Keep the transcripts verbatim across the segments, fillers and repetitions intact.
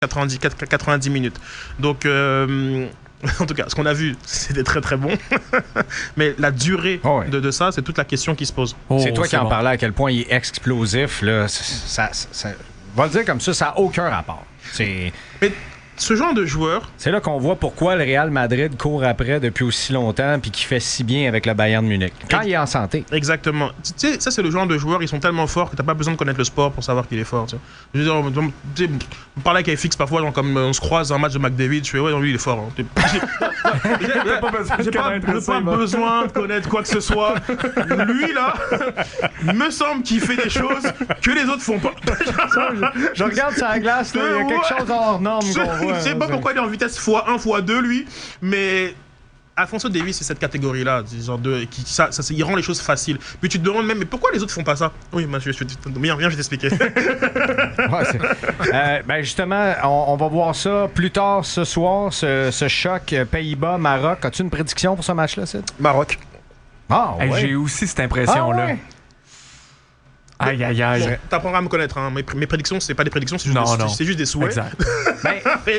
quatre-vingt-dix, quatre-vingt-dix minutes. Donc, euh, en tout cas, ce qu'on a vu, c'était très très bon. Mais la durée oh ouais. de, de ça, c'est toute la question qui se pose. Oh, c'est toi c'est qui en bon. parlais, à quel point il est explosif. Là. Ça, ça, ça, on va le dire comme ça, ça n'a aucun rapport. C'est... Mais ce genre de joueur... C'est là qu'on voit pourquoi le Real Madrid court après depuis aussi longtemps puis qu'il fait si bien avec le Bayern de Munich. Quand Ex- il est en santé. Exactement. Tu sais, ça, c'est le genre de joueurs, ils sont tellement forts que tu n'as pas besoin de connaître le sport pour savoir qu'il est fort. Tu sais. Je veux dire, on, tu sais, on parlait avec F X parfois, genre, comme on se croise dans un match de McDavid, je fais ouais, non, lui, il est fort. Hein. J'ai, j'ai pas besoin, de, pas, pas besoin de connaître quoi que ce soit. Lui, là, il me semble qu'il fait des choses que les autres font pas. je, je regarde sa glace, là, il y a quelque chose hors norme qu'on voit. Je sais pas pourquoi il est en vitesse fois un, fois deux, lui, mais Alphonso Davies, c'est cette catégorie-là, genre de, qui, ça, ça, il rend les choses faciles. Puis tu te demandes même, mais pourquoi les autres font pas ça? Oui, moi, je, je, je, viens, viens, je vais t'expliquer. ouais, euh, ben justement, on, on va voir ça plus tard ce soir, ce, ce choc Pays-Bas-Maroc. As-tu une prédiction pour ce match-là, Sid? Maroc. Ah, ouais. Hey, j'ai aussi cette impression-là. Ah, ouais. Aïe, aïe, aïe. Bon, t'apprendras à me connaître. Hein. Mes, mes prédictions, c'est pas des prédictions, c'est juste, non, des, non. c'est juste des souhaits. Exact. ben,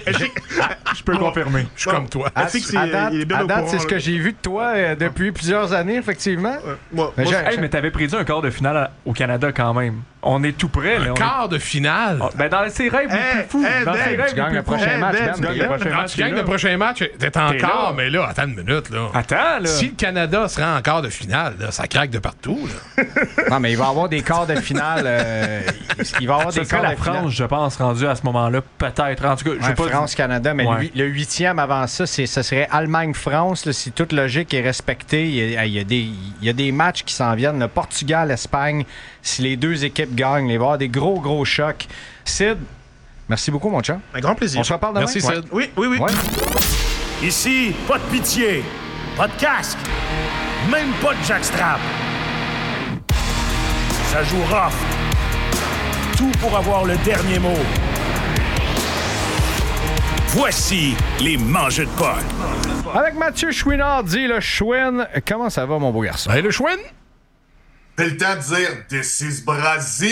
je peux confirmer. Je suis bon, comme toi. À, F X, à date, il est bien à au date courant, c'est ce que j'ai vu de toi euh, depuis plusieurs années, effectivement. Ouais. Moi, mais, moi, hey, mais t'avais prédit un quart de finale au Canada quand même. On est tout près. Un là, quart est... de finale? Oh, ben dans ses rêves hey, les plus fous. Hey, dans ben, ses rêves tu gagnes les le plus fous. prochain hey, match, ben, Ben. tu gagnes le prochain Quand match. tu gagnes le prochain match, t'es encore, t'es mais là, attends une minute. Là. Attends, là. Si le Canada se rend en quart de finale, là, ça craque de partout. Là. Non, mais il va y avoir des quarts de finale. Euh, il va y avoir ça des serait quarts la de finale. France, je pense, rendue à ce moment-là. Peut-être. En tout cas, je ouais, sais pas. France-Canada, mais ouais. le, le huitième avant ça, c'est, ce serait Allemagne-France. Là, si toute logique est respectée, il y a, il y a, des, il y a des matchs qui s'en viennent. Le Portugal-Espagne, si les deux équipes gagnent, il va y avoir des gros, gros chocs. Sid, merci beaucoup, mon chum. Un grand plaisir. On se reparle demain. Merci, Sid. Oui, oui, oui. Ouais. Ici, pas de pitié, pas de casque, même pas de jackstrap. Ça joue rough. Tout pour avoir le dernier mot. Voici les mangeux de potes. Avec Mathieu Chouinard, dit le Chouin. Comment ça va, mon beau garçon? Hey, le Chouin? C'est le temps de dire « This is Brazil ».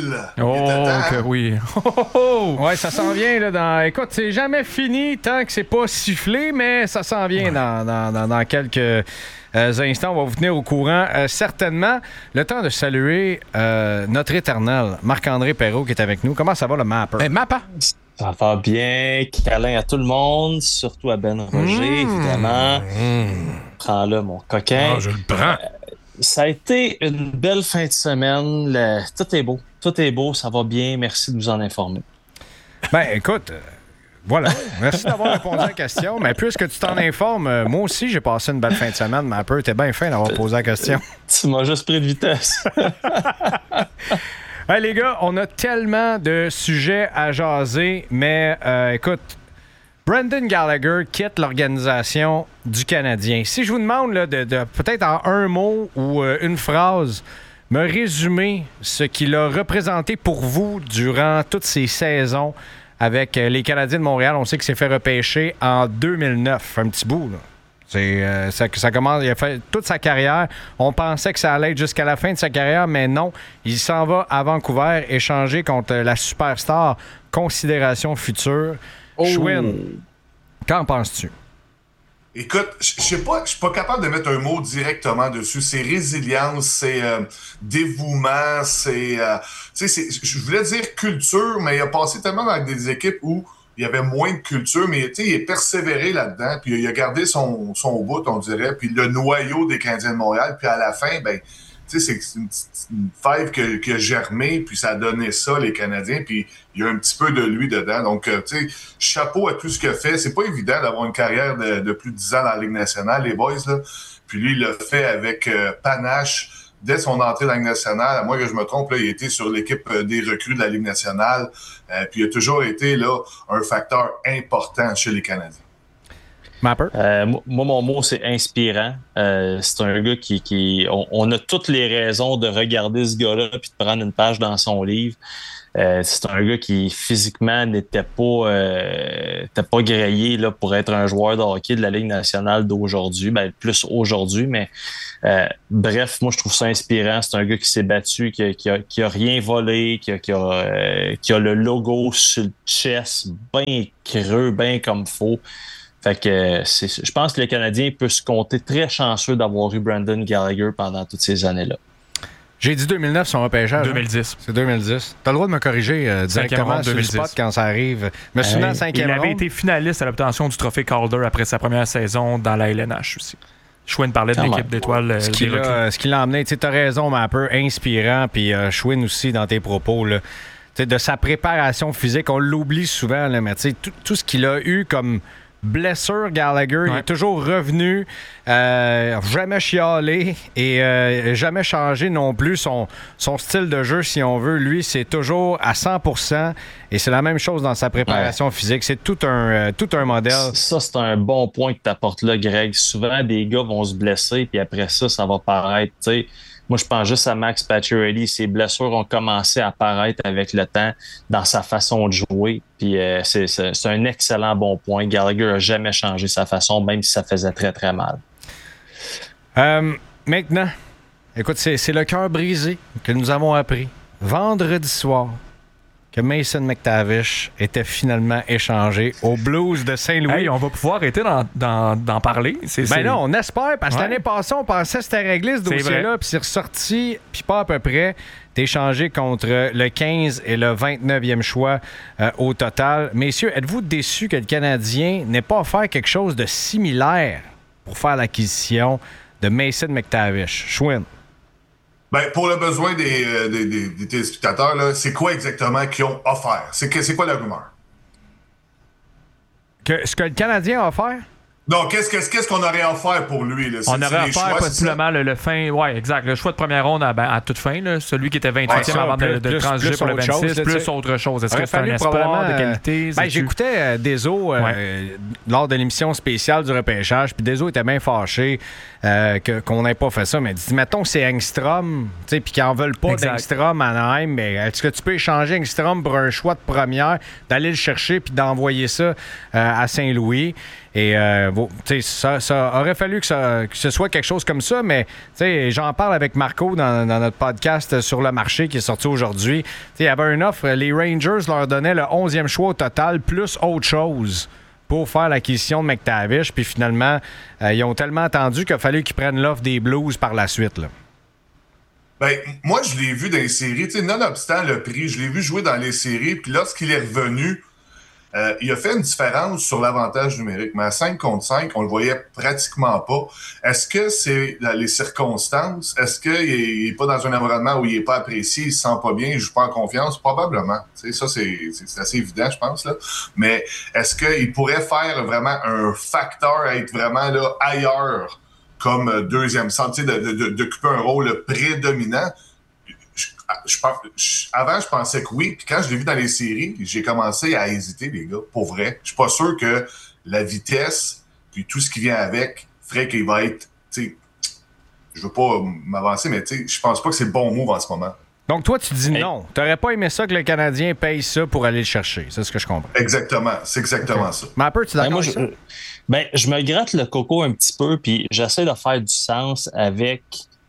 Oh, que oui. Oh, oh, oh. Ouais, ça s'en vient, là, dans... Écoute, c'est jamais fini tant que c'est pas sifflé, mais ça s'en vient ouais. dans, dans, dans, dans quelques euh, instants. On va vous tenir au courant, euh, certainement. Le temps de saluer euh, notre éternel Marc-André Perrault qui est avec nous. Comment ça va, le Mapper? Hey, Mappa! Ça va bien. Câlin à tout le monde, surtout à Ben Roger, mmh. évidemment. Mmh. Prends-le, mon coquin. Ah, je le prends. Euh, ça a été une belle fin de semaine. Le... Tout est beau. Tout est beau. Ça va bien. Merci de nous en informer. Ben, écoute, euh, voilà. Merci d'avoir répondu à la question. Mais puisque tu t'en informes, euh, moi aussi, j'ai passé une belle fin de semaine. Mais un peu, t'es bien fin d'avoir posé la question. Tu m'as juste pris de vitesse. Hey, les gars, on a tellement de sujets à jaser, mais euh, écoute, Brendan Gallagher quitte l'organisation du Canadien. Si je vous demande là, de, de peut-être en un mot ou euh, une phrase, me résumer ce qu'il a représenté pour vous durant toutes ces saisons avec euh, les Canadiens de Montréal. On sait qu'il s'est fait repêcher en deux mille neuf, un petit bout, là. C'est, euh, ça, ça commence, il a fait toute sa carrière. On pensait que ça allait être jusqu'à la fin de sa carrière, mais non. Il s'en va à Vancouver échanger contre la superstar Considération Future. Oh. Chouin, qu'en penses-tu? Écoute, je sais pas, je suis pas capable de mettre un mot directement dessus. C'est résilience, c'est euh, dévouement, c'est, euh, tu sais, je voulais dire culture, mais il a passé tellement dans des équipes où il y avait moins de culture, mais il est persévéré là-dedans, puis il a gardé son, son bout, on dirait, puis le noyau des Canadiens de Montréal, puis à la fin, ben, tu sais, c'est une, une fève qui que a germé, puis ça a donné ça, les Canadiens, puis il y a un petit peu de lui dedans. Donc, tu sais, chapeau à tout ce qu'il a fait. C'est pas évident d'avoir une carrière de, de plus de dix ans dans la Ligue nationale, les boys, là. Puis lui, il l'a fait avec euh, panache. Dès son entrée dans la Ligue nationale, à moins que je me trompe, là, il était sur l'équipe des recrues de la Ligue nationale. Euh, puis il a toujours été là un facteur important chez les Canadiens. Mapper? Euh, moi, mon mot, c'est inspirant. Euh, c'est un gars qui... qui on, on a toutes les raisons de regarder ce gars-là puis de prendre une page dans son livre. Euh, c'est un gars qui, physiquement, n'était pas, euh, était pas grillé là, pour être un joueur de hockey de la Ligue nationale d'aujourd'hui. Ben, plus aujourd'hui, mais euh, bref, moi, je trouve ça inspirant. C'est un gars qui s'est battu, qui a, qui a, qui a rien volé, qui a, qui, a, euh, qui a le logo sur le chest bien creux, bien comme faux. Fait que c'est, je pense que le Canadien peut se compter très chanceux d'avoir eu Brendan Gallagher pendant toutes ces années-là. J'ai dit deux mille neuf, son repêchage. deux mille dix. Hein? C'est deux mille dix. T'as le droit de me corriger euh, directement sur le spot quand ça arrive. Mais souvent, cinquième Il avait ronde. été finaliste à l'obtention du trophée Calder après sa première saison dans la L N H aussi. Schwinn parlait de l'équipe d'étoiles. Euh, ce qui l'a, ce qui l'a emmené, tu sais, t'as raison, mais un peu inspirant. Puis euh, Schwinn aussi dans tes propos, là. Tu sais, de sa préparation physique, on l'oublie souvent, là, mais tu sais, tout, tout ce qu'il a eu comme blessure, Gallagher, ouais. Il est toujours revenu, euh, jamais chialé et euh, jamais changé non plus son, son style de jeu, si on veut. Lui, c'est toujours à cent pour cent et c'est la même chose dans sa préparation ouais. physique. C'est tout un, euh, tout un modèle. Ça, c'est un bon point que tu apportes là, Greg. Souvent, des gars vont se blesser puis après ça, ça va paraître, tu sais. Moi, je pense juste à Max Pacioretty. Ses blessures ont commencé à apparaître avec le temps dans sa façon de jouer. Puis euh, c'est, c'est, c'est un excellent bon point. Gallagher n'a jamais changé sa façon, même si ça faisait très, très mal. Euh, maintenant, écoute, c'est, c'est le cœur brisé que nous avons appris vendredi soir que Mason McTavish était finalement échangé aux Blues de Saint-Louis. Hey, on va pouvoir arrêter d'en, d'en, d'en parler. C'est, ben c'est... non, on espère, parce que ouais. l'année passée, on pensait que c'était réglé, ce dossier-là, puis c'est ressorti, puis pas à peu près. T'es échangé contre le quinze et le vingt-neuvième choix euh, au total. Messieurs, êtes-vous déçus que le Canadien n'ait pas offert quelque chose de similaire pour faire l'acquisition de Mason McTavish? Schwinn. Ben, pour le besoin des, euh, des, des, des téléspectateurs, là, c'est quoi exactement qu'ils ont offert? C'est, que, c'est quoi la rumeur? Que, ce que le Canadien a offert? Non, qu'est-ce, qu'est-ce, qu'est-ce qu'on aurait offert pour lui? Là? C'est, on aurait offert choix, possiblement le, le fin... Oui, exact. Le choix de première ronde à, ben, à toute fin. Là, celui qui était vingt-huitième ouais, avant plus, de, de plus, transiger plus pour le vingt-six. Chose, plus t'sais. Autre chose. Est-ce que c'est un espoir de qualité? Ben, j'écoutais euh, Deso euh, ouais. lors de l'émission spéciale du repêchage. Puis Deso était bien fâché euh, que, qu'on n'ait pas fait ça. Mais dit, mettons que c'est Engstrom, puis qu'ils n'en veulent pas exact. D'Engstrom à Anaheim. Mais est-ce que tu peux échanger Engstrom pour un choix de première, d'aller le chercher puis d'envoyer ça euh, à Saint-Louis? Et euh, bon, ça, ça aurait fallu que, ça, que ce soit quelque chose comme ça, mais j'en parle avec Marco dans, dans notre podcast sur le marché qui est sorti aujourd'hui. Il y avait une offre, les Rangers leur donnaient le onzième choix au total, plus autre chose pour faire l'acquisition de McTavish. Puis finalement, euh, ils ont tellement attendu qu'il a fallu qu'ils prennent l'offre des Blues par la suite. Là. Ben, moi, je l'ai vu dans les séries, nonobstant le prix, je l'ai vu jouer dans les séries, puis lorsqu'il est revenu, Euh, il a fait une différence sur l'avantage numérique, mais à cinq contre cinq, on le voyait pratiquement pas. Est-ce que c'est les circonstances? Est-ce qu'il n'est pas dans un environnement où il n'est pas apprécié, il se sent pas bien, il joue pas en confiance? Probablement. Tu sais, ça, c'est, c'est, c'est assez évident, je pense. Là. Mais est-ce qu'il pourrait faire vraiment un facteur à être vraiment là ailleurs comme deuxième centre, tu sais, de, de, de, d'occuper un rôle prédominant? Je, je, je, avant, je pensais que oui. Puis quand je l'ai vu dans les séries, j'ai commencé à hésiter, les gars, pour vrai. Je suis pas sûr que la vitesse, puis tout ce qui vient avec, ferait qu'il va être, tu sais, je veux pas m'avancer, mais tu sais, je pense pas que c'est le bon move en ce moment. Donc toi, tu dis hey. non. T'aurais pas aimé ça que le Canadien paye ça pour aller le chercher. C'est ce que je comprends. Exactement. C'est exactement okay. ça. Mapper, tu es d'accord ben, moi, avec je, ça? Ben, je me gratte le coco un petit peu, puis j'essaie de faire du sens avec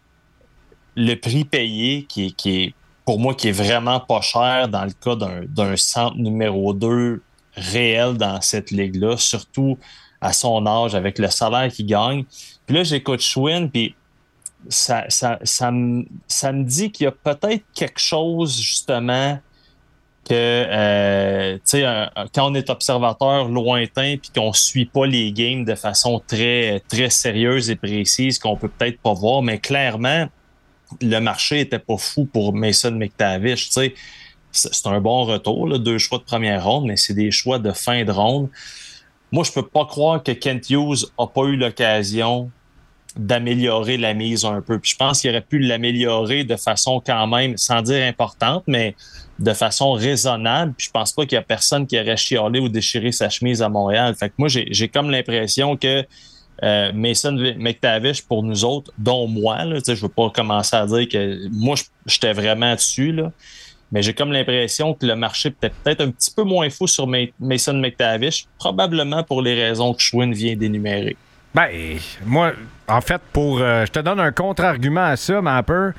le prix payé qui, qui est, pour moi, qui est vraiment pas cher dans le cas d'un, d'un centre numéro deux réel dans cette ligue-là, surtout à son âge, avec le salaire qu'il gagne. Puis là, j'écoute Schwinn, puis ça, ça, ça, me, ça me dit qu'il y a peut-être quelque chose, justement, que, euh, tu sais, quand on est observateur lointain puis qu'on suit pas les games de façon très, très sérieuse et précise, qu'on peut peut-être pas voir, mais clairement, le marché était pas fou pour Mason McTavish, tu sais. C'est un bon retour, là, deux choix de première ronde, mais c'est des choix de fin de ronde. Moi, je peux pas croire que Kent Hughes a pas eu l'occasion d'améliorer la mise un peu. Puis je pense qu'il aurait pu l'améliorer de façon quand même, sans dire importante, mais de façon raisonnable. Puis je pense pas qu'il y a personne qui aurait chialé ou déchiré sa chemise à Montréal. Fait que moi, j'ai, j'ai comme l'impression que euh, Mason McTavish, pour nous autres, dont moi, là, je veux pas commencer à dire que moi, j'étais vraiment dessus, là. Mais j'ai comme l'impression que le marché était peut-être un petit peu moins fou sur Mason McTavish, probablement pour les raisons que Schwinn vient d'énumérer. Ben, moi, en fait, pour euh, je te donne un contre-argument à ça, mais un peu,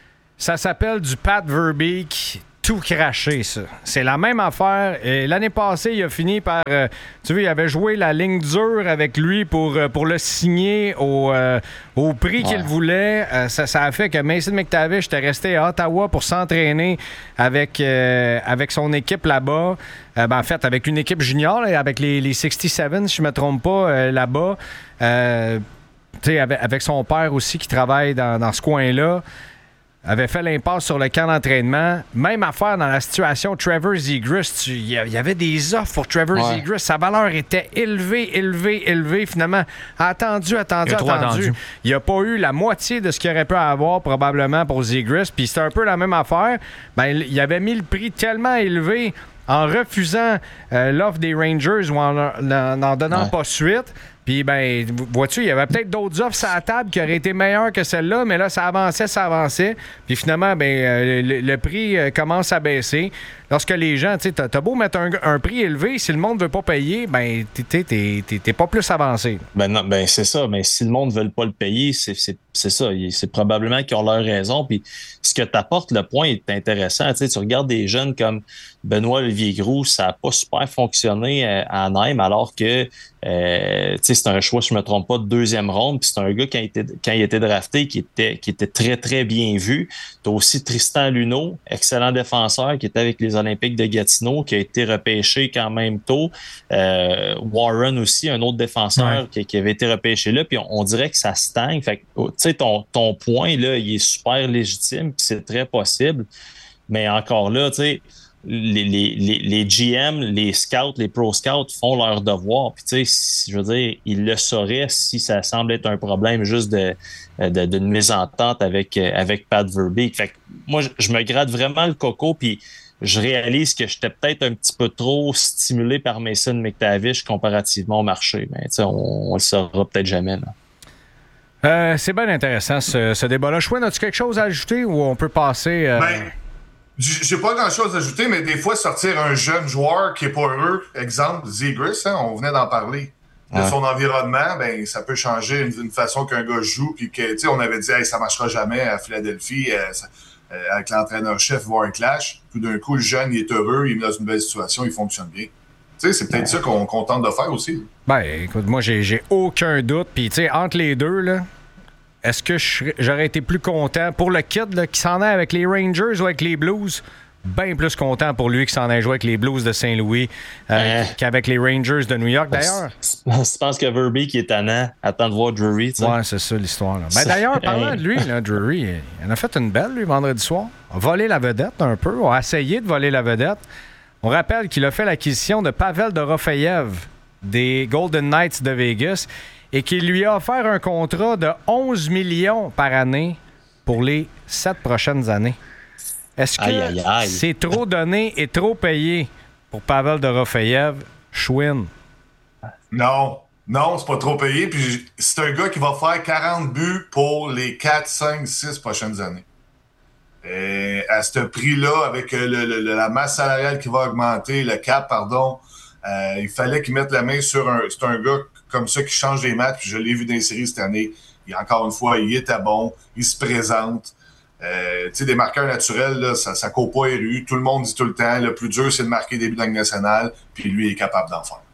ça s'appelle du Pat Verbeek tout craché, ça. C'est la même affaire. Et l'année passée, il a fini par... Euh, tu vois, il avait joué la ligne dure avec lui pour, euh, pour le signer au, euh, au prix ouais. qu'il voulait. Euh, ça, ça a fait que Mason McTavish était resté à Ottawa pour s'entraîner avec, euh, avec son équipe là-bas. Euh, ben, en fait, avec une équipe junior, là, avec les, les soixante-sept, si je ne me trompe pas, euh, là-bas. Euh, tu sais, avec, avec son père aussi qui travaille dans, dans ce coin-là. Avait fait l'impasse sur le camp d'entraînement. Même affaire dans la situation Trevor Zegras. Il y avait des offres pour Trevor ouais. Zegras. Sa valeur était élevée, élevée, élevée. Finalement, attendu, attendu, attendu. attendu. Il n'a pas eu la moitié de ce qu'il aurait pu avoir probablement pour Zegras. Puis c'était un peu la même affaire. Ben, il avait mis le prix tellement élevé en refusant euh, l'offre des Rangers ou en n'en donnant ouais. pas suite. Puis, ben, vois-tu, il y avait peut-être d'autres offres sur la table qui auraient été meilleures que celle-là, mais là, ça avançait, ça avançait. Puis finalement, ben, euh, le, le prix euh, commence à baisser. Lorsque les gens, tu sais, t'as, t'as beau mettre un, un prix élevé, si le monde ne veut pas payer, ben, t'es, t'es, t'es, t'es pas plus avancé. Ben non, ben c'est ça. Mais si le monde ne veut pas le payer, c'est, c'est, c'est ça. C'est probablement qu'ils ont leur raison. Puis ce que t'apportes, le point est intéressant. Tu sais, tu regardes des jeunes comme Benoît Olivier-Groux, ça n'a pas super fonctionné à Anaheim, alors que euh, tu sais, c'est un choix, si je ne me trompe pas, de deuxième ronde. Puis c'est un gars, quand il était, quand il était drafté, qui était, qui était très, très bien vu. Tu as aussi Tristan Luneau, excellent défenseur, qui était avec les Olympiques de Gatineau, qui a été repêché quand même tôt. Euh, Warren aussi, un autre défenseur ouais. qui, qui avait été repêché là. Puis on, on dirait que ça stagne. Fait que, tu sais, ton, ton point, là, il est super légitime, puis c'est très possible. Mais encore là, tu sais, Les, les, les, les G M, les scouts, les pro scouts font leur devoir. Puis, tu sais, je veux dire, ils le sauraient si ça semble être un problème juste de, de, d'une mésentente avec, avec Pat Verbeek. Fait que moi, je, je me gratte vraiment le coco, puis je réalise que j'étais peut-être un petit peu trop stimulé par Mason McTavish comparativement au marché. Mais, tu sais, on, on le saura peut-être jamais, là. Euh, c'est bien intéressant, ce, ce débat-là. Chouin, as-tu quelque chose à ajouter ou on peut passer... Euh... Ben... J'ai pas grand-chose à ajouter, mais des fois, sortir un jeune joueur qui est pas heureux, exemple, Zegras, hein, on venait d'en parler, de ouais. son environnement, ben ça peut changer une, une façon qu'un gars joue, puis que, tu sais, on avait dit, hey, ça marchera jamais à Philadelphie, euh, ça, euh, avec l'entraîneur-chef, voir un clash. Tout d'un coup, le jeune, il est heureux, il est dans une belle situation, il fonctionne bien. Tu sais, c'est peut-être ouais. ça qu'on, qu'on tente de faire aussi. Ben, écoute, moi, j'ai, j'ai aucun doute, puis, tu sais, entre les deux, là, est-ce que j'aurais été plus content pour le kid là, qui s'en est avec les Rangers ou avec les Blues? Bien plus content pour lui qui s'en est joué avec les Blues de Saint-Louis euh, euh, qu'avec les Rangers de New York, d'ailleurs. Je pense que Verbeek qui est tannant, attend de voir Drury. T'sais. Ouais, c'est ça l'histoire. Là. Ben, d'ailleurs, parlant de lui, là, Drury, il en a fait une belle, lui, vendredi soir. A volé la vedette un peu, a essayé de voler la vedette. On rappelle qu'il a fait l'acquisition de Pavel Dorofeyev des Golden Knights de Vegas et qu'il lui a offert un contrat de onze millions par année pour les sept prochaines années. Est-ce que aïe, aïe, aïe. c'est trop donné et trop payé pour Pavel Dorofeyev, Schwinn? Non, non, c'est pas trop payé. Puis c'est un gars qui va faire quarante buts pour les quatre, cinq, six prochaines années. Et à ce prix-là, avec le, le, la masse salariale qui va augmenter, le cap, pardon, euh, il fallait qu'il mette la main sur un... C'est un gars comme ça qui change les matchs, puis je l'ai vu dans les séries cette année. Et encore une fois, il était bon, il se présente. Euh, tu sais, des marqueurs naturels, là, ça ne court pas les rues. Tout le monde dit tout le temps, le plus dur, c'est de marquer des buts dans la Ligue nationale, puis lui, il est capable d'en faire.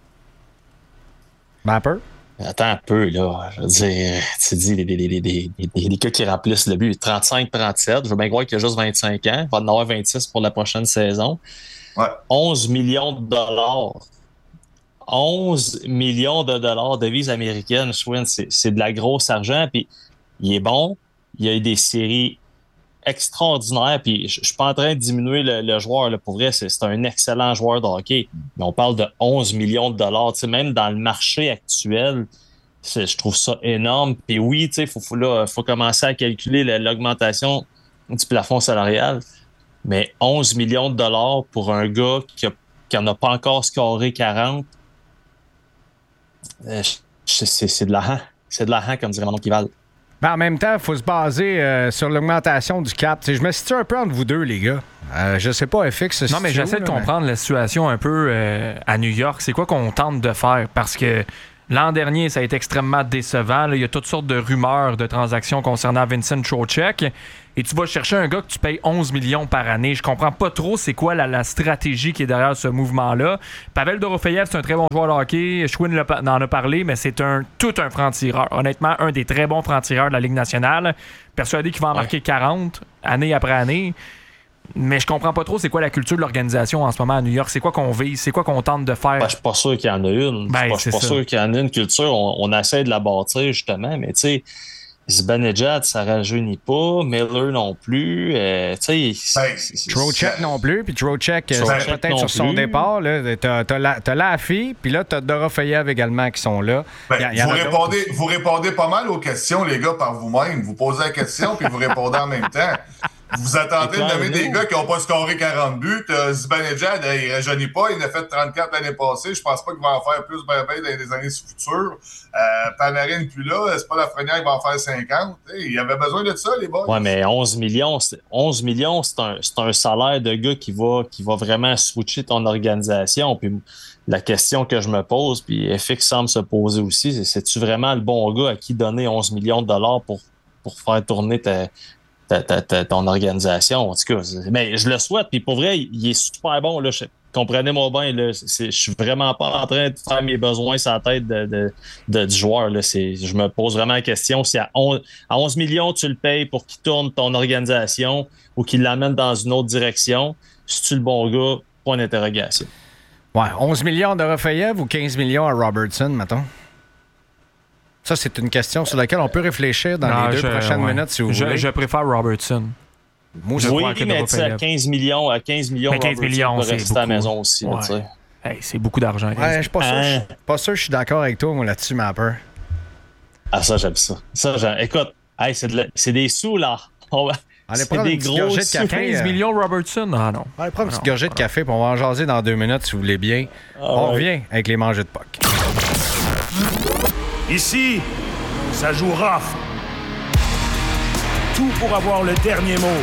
Mapper? Attends un peu, là. Je veux dire, tu dis, les, les, les, les, les, les gars qui remplissent le but, trente-cinq trente-sept, je veux bien croire qu'il a juste vingt-cinq ans, il va en avoir vingt-six pour la prochaine saison. Ouais. onze millions de dollars. onze millions de dollars de devises américaines, Schwinn, c'est, c'est de la grosse argent. Puis il est bon, il y a eu des séries extraordinaires. Puis je, je suis pas en train de diminuer le, le joueur. Là, pour vrai, c'est, c'est un excellent joueur de hockey. Mais on parle de onze millions de dollars. Tu sais, même dans le marché actuel, c'est, je trouve ça énorme. Puis oui, il faut, faut, là, faut commencer à calculer l'augmentation du plafond salarial. Mais onze millions de dollars pour un gars qui n'en a, a pas encore scoré quarante, euh, c'est, c'est de l'argent. C'est de l'argent, comme dirait mon oncle Kival. Ben, en même temps, il faut se baser euh, sur l'augmentation du cap. T'sais, je me situe un peu entre vous deux, les gars. Euh, je sais pas, F X. Non, mais j'essaie de comprendre mais... la situation un peu euh, à New York. C'est quoi qu'on tente de faire? Parce que l'an dernier, ça a été extrêmement décevant. Là, il y a toutes sortes de rumeurs de transactions concernant Vincent Trocheck. Et tu vas chercher un gars que tu payes onze millions par année. Je comprends pas trop c'est quoi la, la stratégie qui est derrière ce mouvement-là. Pavel Dorofeyev, c'est un très bon joueur de hockey. Schwinn en a parlé, mais c'est un tout un franc-tireur. Honnêtement, un des très bons francs-tireurs de la Ligue nationale. Persuadé qu'il va en marquer quarante année après année. Mais je comprends pas trop c'est quoi la culture de l'organisation en ce moment à New York. C'est quoi qu'on vise? C'est quoi qu'on tente de faire? Ben, je suis pas sûr qu'il y en a une. Ben, je suis pas, pas sûr qu'il y en a une culture. On, on essaie de la bâtir, justement, mais tu sais, Zibanejad, ça rajeunit pas. Miller non plus. Euh, tu sais, ben, Trocheck non plus. Puis Trocheck, peut-être sur son plus. départ. Là, t'as, t'as, la, t'as la fille, puis là, t'as Dorofeyev également qui sont là. Ben, y a, y vous, répondez, vous répondez pas mal aux questions, les gars, par vous-même. Vous posez la question, puis vous répondez en même temps. Vous attendez de nommer des gars qui n'ont pas scoré quarante buts. Euh, Zibanejad, il ne rajeunit pas. Il en a fait trente-quatre l'année passée. Je pense pas qu'il va en faire plus ben, ben dans les années futures. Euh, Panarin plus là. C'est pas Lafrenière qui va en faire cinquante. Hey, il avait besoin de ça, les boys. Ouais, mais onze millions, c'est, onze millions, c'est un, c'est un salaire de gars qui va, qui va vraiment switcher ton organisation. Puis la question que je me pose, puis F X semble se poser aussi, c'est c'est-tu vraiment le bon gars à qui donner onze millions de dollars pour, pour faire tourner ta... Ta, ta, ta, ton organisation, en tout cas. Mais je le souhaite, puis pour vrai, il est super bon. Là. Je, comprenez-moi bien, là, c'est, je suis vraiment pas en train de faire mes besoins sur la tête de, de, de, du joueur. Là. C'est, je me pose vraiment la question si à onze, à onze millions, tu le payes pour qu'il tourne ton organisation ou qu'il l'amène dans une autre direction, si tu le bon gars, point d'interrogation. Ouais, onze millions de Dorofeyev ou quinze millions à Robertson, mettons? Ça, c'est une question sur laquelle on peut réfléchir dans non, les deux je, prochaines ouais. minutes, si vous je, voulez. Je préfère Robertson. Moi, je oui, crois que mais à quinze millions, à quinze millions, mais quinze millions, c'est rester à la maison aussi. Ouais. Là, hey, c'est beaucoup d'argent. Ouais, je suis pas, hein? sûr, pas sûr que je suis d'accord avec toi, moi, là-dessus, Mapper. Ah, ça, j'aime ça. Ça, j'aime. Écoute, hey, c'est, de la... c'est des sous, là. On va... Allez prendre des une petite gorgée de café. quinze millions Robertson? Ah non. Allez prendre une petite gorgée de café, puis on va en jaser dans deux minutes, si vous voulez bien. Ah, on ouais. revient avec les mangeux de puck. Ici, ça joue rough. Tout pour avoir le dernier mot.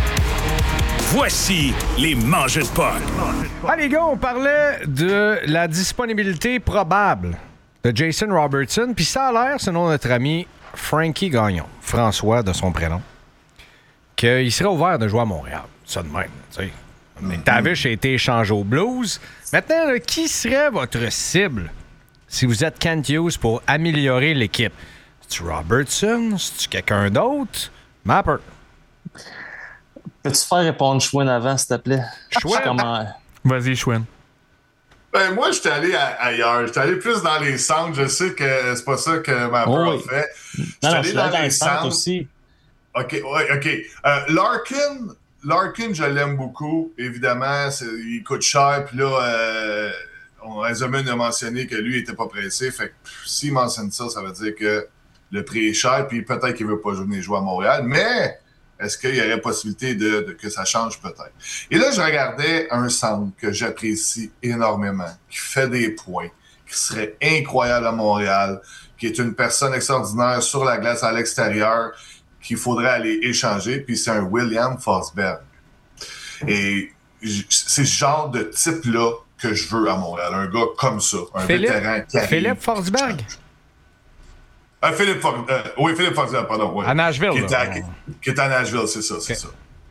Voici les mangeux de puck. Ah les gars, on parlait de la disponibilité probable de Jason Robertson, puis ça a l'air, selon notre ami Frankie Gagnon, François de son prénom, qu'il serait ouvert de jouer à Montréal. Ça de même, tu sais. Mais Tavish a été échangé au Blues. Maintenant, là, qui serait votre cible si vous êtes Kent Hughes pour améliorer l'équipe? C'est-tu Robertson? C'est-tu quelqu'un d'autre? Mapper. Peux-tu faire répondre Schwinn avant, s'il te plaît? Schwinn? Comment... Vas-y, Schwinn. Ben, moi, j'étais allé à, ailleurs. J'étais allé plus dans les centres. Je sais que c'est pas ça que Mapper oh, oui. a fait. J'étais allé dans, dans les centres aussi. OK, ouais, OK. Euh, Larkin, Larkin, je l'aime beaucoup. Évidemment, c'est, il coûte cher. Puis là, euh, on, Eisenman a mentionné que lui, il était pas pressé. Fait que s'il mentionne ça, ça veut dire que le prix est cher. Puis peut-être qu'il veut pas venir jouer à Montréal. Mais est-ce qu'il y aurait possibilité de, de, que ça change? Peut-être. Et là, je regardais un centre que j'apprécie énormément, qui fait des points, qui serait incroyable à Montréal, qui est une personne extraordinaire sur la glace à l'extérieur, qu'il faudrait aller échanger, puis c'est un William Forsberg. Et c'est ce genre de type-là que je veux à Montréal. Un gars comme ça, un Philippe, vétéran qui arrive. Philippe Forsberg? Euh, Philippe Forsberg, euh, oui, Philippe Forsberg, pardon. Oui. À Nashville. Qui est à, qui, qui est à Nashville, c'est ça, c'est okay. ça.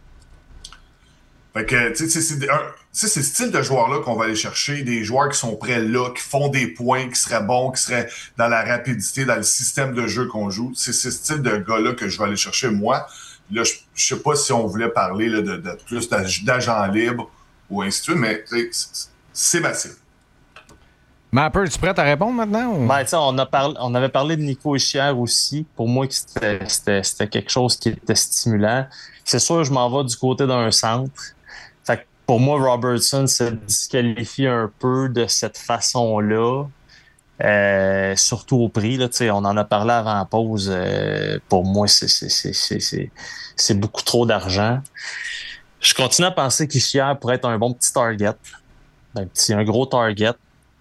Fait que, tu sais, c'est, c'est ce style de joueurs-là qu'on va aller chercher, des joueurs qui sont prêts là, qui font des points, qui seraient bons, qui seraient dans la rapidité, dans le système de jeu qu'on joue. C'est ce style de gars-là que je vais aller chercher, moi. Là, je, je sais pas si on voulait parler là, de, de plus d'agents libres ou ainsi de suite, mais c'est, c'est ma cible. Mapper, es-tu prêt à répondre maintenant? Ou... Ben, on, a parlé, on avait parlé de Nico Hischier aussi. Pour moi, c'était, c'était, c'était quelque chose qui était stimulant. C'est sûr, je m'en vais du côté d'un centre. Fait que pour moi, Robertson se disqualifie un peu de cette façon-là. Euh, surtout au prix. Là, on en a parlé avant la pause. Euh, pour moi, c'est, c'est, c'est, c'est, c'est, c'est beaucoup trop d'argent. Je continue à penser qu'Ishier pourrait être un bon petit target. Un petit, un gros target.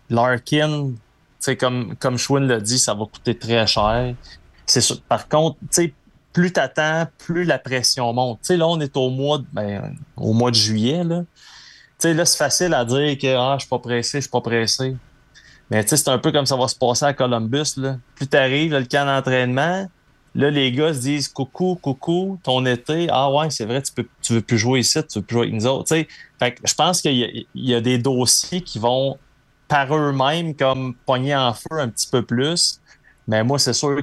Larkin, comme, comme Schwinn l'a dit, ça va coûter très cher. C'est sûr. Par contre, plus t'attends, plus la pression monte. T'sais, là, on est au mois de, ben, au mois de juillet. Là, t'sais, là c'est facile à dire que ah, je suis pas pressé, je suis pas pressé. Mais c'est un peu comme ça va se passer à Columbus. Là. Plus t'arrives, le camp d'entraînement, là, les gars se disent coucou, coucou, ton été, ah ouais, c'est vrai, tu peux, tu veux plus jouer ici, tu veux plus jouer avec nous autres. Fait que je pense qu'il y a, il y a des dossiers qui vont par eux-mêmes comme pogner en feu un petit peu plus. Mais moi, c'est sûr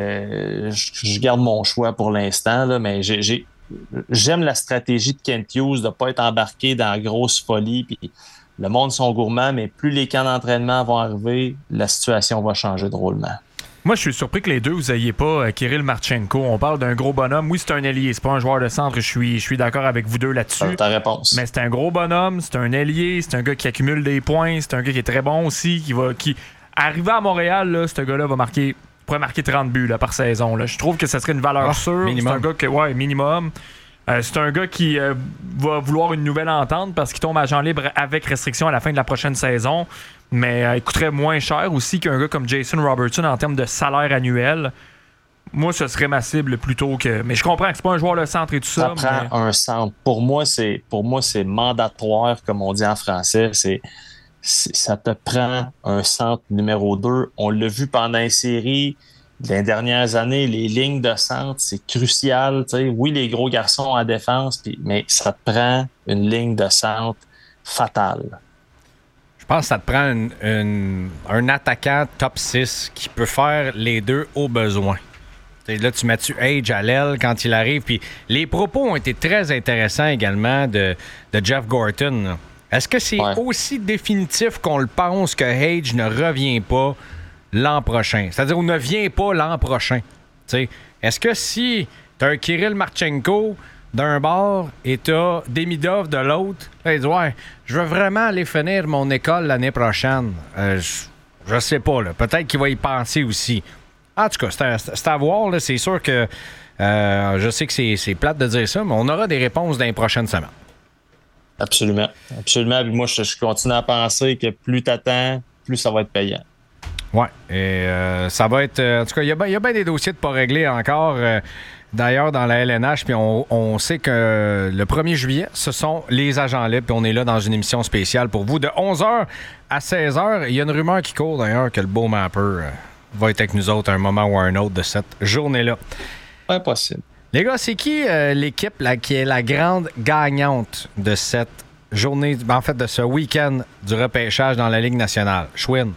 que je, je garde mon choix pour l'instant, là, mais j'ai, j'ai, j'aime la stratégie de Kent Hughes de ne pas être embarqué dans la grosse folie. Puis le monde sont gourmands, mais plus les camps d'entraînement vont arriver, la situation va changer drôlement. Moi, je suis surpris que les deux, vous n'ayez pas euh, Kirill Marchenko. On parle d'un gros bonhomme. Oui, c'est un ailier, c'est pas un joueur de centre. Je suis, je suis d'accord avec vous deux là-dessus. C'est ta réponse. Mais c'est un gros bonhomme, c'est un ailier, c'est un gars qui accumule des points, c'est un gars qui est très bon aussi, qui va... Qui... Arrivé à Montréal, là, ce gars-là va marquer, pourrait marquer trente buts là, par saison. Là. Je trouve que ça serait une valeur oh, sûre. Minimum. C'est un gars que, ouais, minimum. Euh, c'est un gars qui euh, va vouloir une nouvelle entente parce qu'il tombe agent libre avec restriction à la fin de la prochaine saison. Mais euh, il coûterait moins cher aussi qu'un gars comme Jason Robertson en termes de salaire annuel. Moi, ce serait ma cible plutôt que. Mais je comprends que c'est pas un joueur de centre et tout ça. Ça prend mais... un centre. Pour moi, c'est pour moi, c'est mandatoire, comme on dit en français. C'est. Ça te prend un centre numéro deux. On l'a vu pendant les séries. Les dernières années, les lignes de centre, c'est crucial. T'sais. Oui, les gros garçons en défense, pis, mais ça te prend une ligne de centre fatale. Je pense que ça te prend une, une, un attaquant top six qui peut faire les deux au besoin. T'sais, là, tu mets-tu Age à l'aile quand il arrive. Puis les propos ont été très intéressants également de, de Jeff Gorton. Là. Est-ce que c'est ouais. aussi définitif qu'on le pense que Hage ne revient pas l'an prochain? C'est-à-dire, on ne vient pas l'an prochain. T'sais, est-ce que si tu as un Kirill Marchenko d'un bord et tu as Demidov de l'autre, là, il dit ouais, je veux vraiment aller finir mon école l'année prochaine. Euh, je, je sais pas, là. Peut-être qu'il va y penser aussi. En tout cas, c'est à, c'est à voir. Là. C'est sûr que euh, je sais que c'est, c'est plate de dire ça, mais on aura des réponses dans les prochaines semaines. Absolument. Absolument. Puis moi, je, je continue à penser que plus t'attends, plus ça va être payant. Oui. Et euh, ça va être. Euh, en tout cas, il y a, y a bien des dossiers de pas réglés encore. Euh, d'ailleurs, dans la L N H, puis on, on sait que le premier juillet, ce sont les agents libres. Puis on est là dans une émission spéciale pour vous de onze heures à seize heures. Il y a une rumeur qui court d'ailleurs que le beau Mapper euh, va être avec nous autres à un moment ou à un autre de cette journée-là. Impossible. Les gars, c'est qui euh, l'équipe là, qui est la grande gagnante de cette journée, en fait, de ce week-end du repêchage dans la Ligue nationale? Schwinn.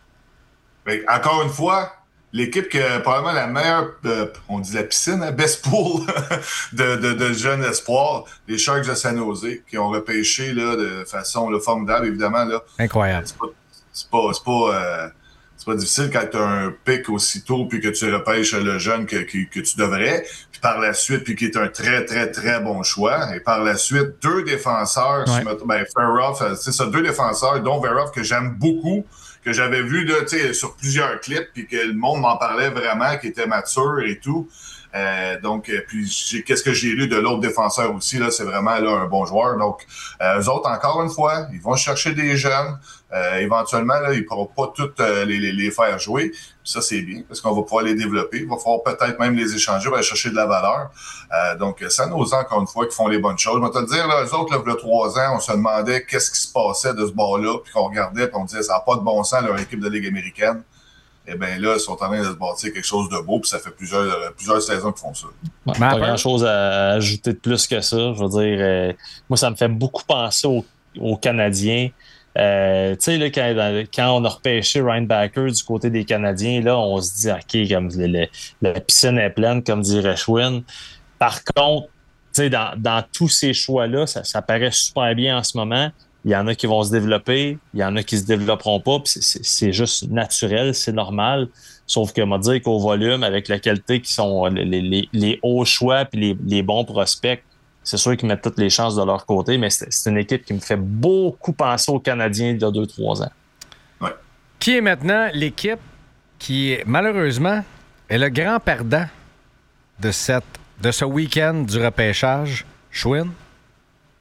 Ben, encore une fois, l'équipe qui a probablement la meilleure, euh, on dit la piscine, hein, best pool de, de, de jeunes espoirs, les Sharks de San Jose, qui ont repêché là, de façon là, formidable, évidemment. Là. Incroyable. C'est pas... C'est pas, c'est pas euh, C'est pas difficile quand tu as un pic aussitôt puis que tu repêches le jeune que, que, que tu devrais. Puis par la suite, puis qui est un très, très, très bon choix. Et par la suite, deux défenseurs, ouais. si ben, Verhoff, c'est ça, deux défenseurs, dont Verhoff, que j'aime beaucoup, que j'avais vu là, sur plusieurs clips, puis que le monde m'en parlait vraiment, qui était mature et tout. Euh, donc, puis j'ai, qu'est-ce que j'ai lu de l'autre défenseur aussi, là, c'est vraiment là, un bon joueur. Donc, euh, eux autres, encore une fois, ils vont chercher des jeunes. Euh, éventuellement, là, ils ne pourront pas toutes euh, les, les, les faire jouer. Puis ça, c'est bien, parce qu'on va pouvoir les développer. Il va falloir peut-être même les échanger, on va aller chercher de la valeur. Euh, donc, ça nous encore une fois, qui font les bonnes choses. Je vais te le dire, là, eux autres, là, il y a trois ans, on se demandait qu'est-ce qui se passait de ce bord-là, puis qu'on regardait, puis on disait, ça n'a pas de bon sens, leur équipe de Ligue américaine. Eh bien là, ils sont en train de se bâtir quelque chose de beau, puis ça fait plusieurs, euh, plusieurs saisons qu'ils font ça. Ouais, pas grand-chose à ajouter de plus que ça. Je veux dire, euh, moi, ça me fait beaucoup penser aux, aux Canadiens. Euh, tu sais, là, quand, quand on a repêché Ryan Backer du côté des Canadiens, là, on se dit, OK, comme le, le, la piscine est pleine, comme dirait Schwinn. Par contre, tu sais, dans, dans tous ces choix-là, ça, ça paraît super bien en ce moment. Il y en a qui vont se développer, il y en a qui se développeront pas, puis c'est, c'est, c'est juste naturel, c'est normal. Sauf que, on va dire qu'au volume, avec la qualité qui sont les, les, les hauts choix puis les, les bons prospects, c'est sûr qu'ils mettent toutes les chances de leur côté, mais c'est, c'est une équipe qui me fait beaucoup penser aux Canadiens il y a deux trois ans. Ouais. Qui est maintenant l'équipe qui, malheureusement, est le grand perdant de, cette, de ce week-end du repêchage? Schwinn?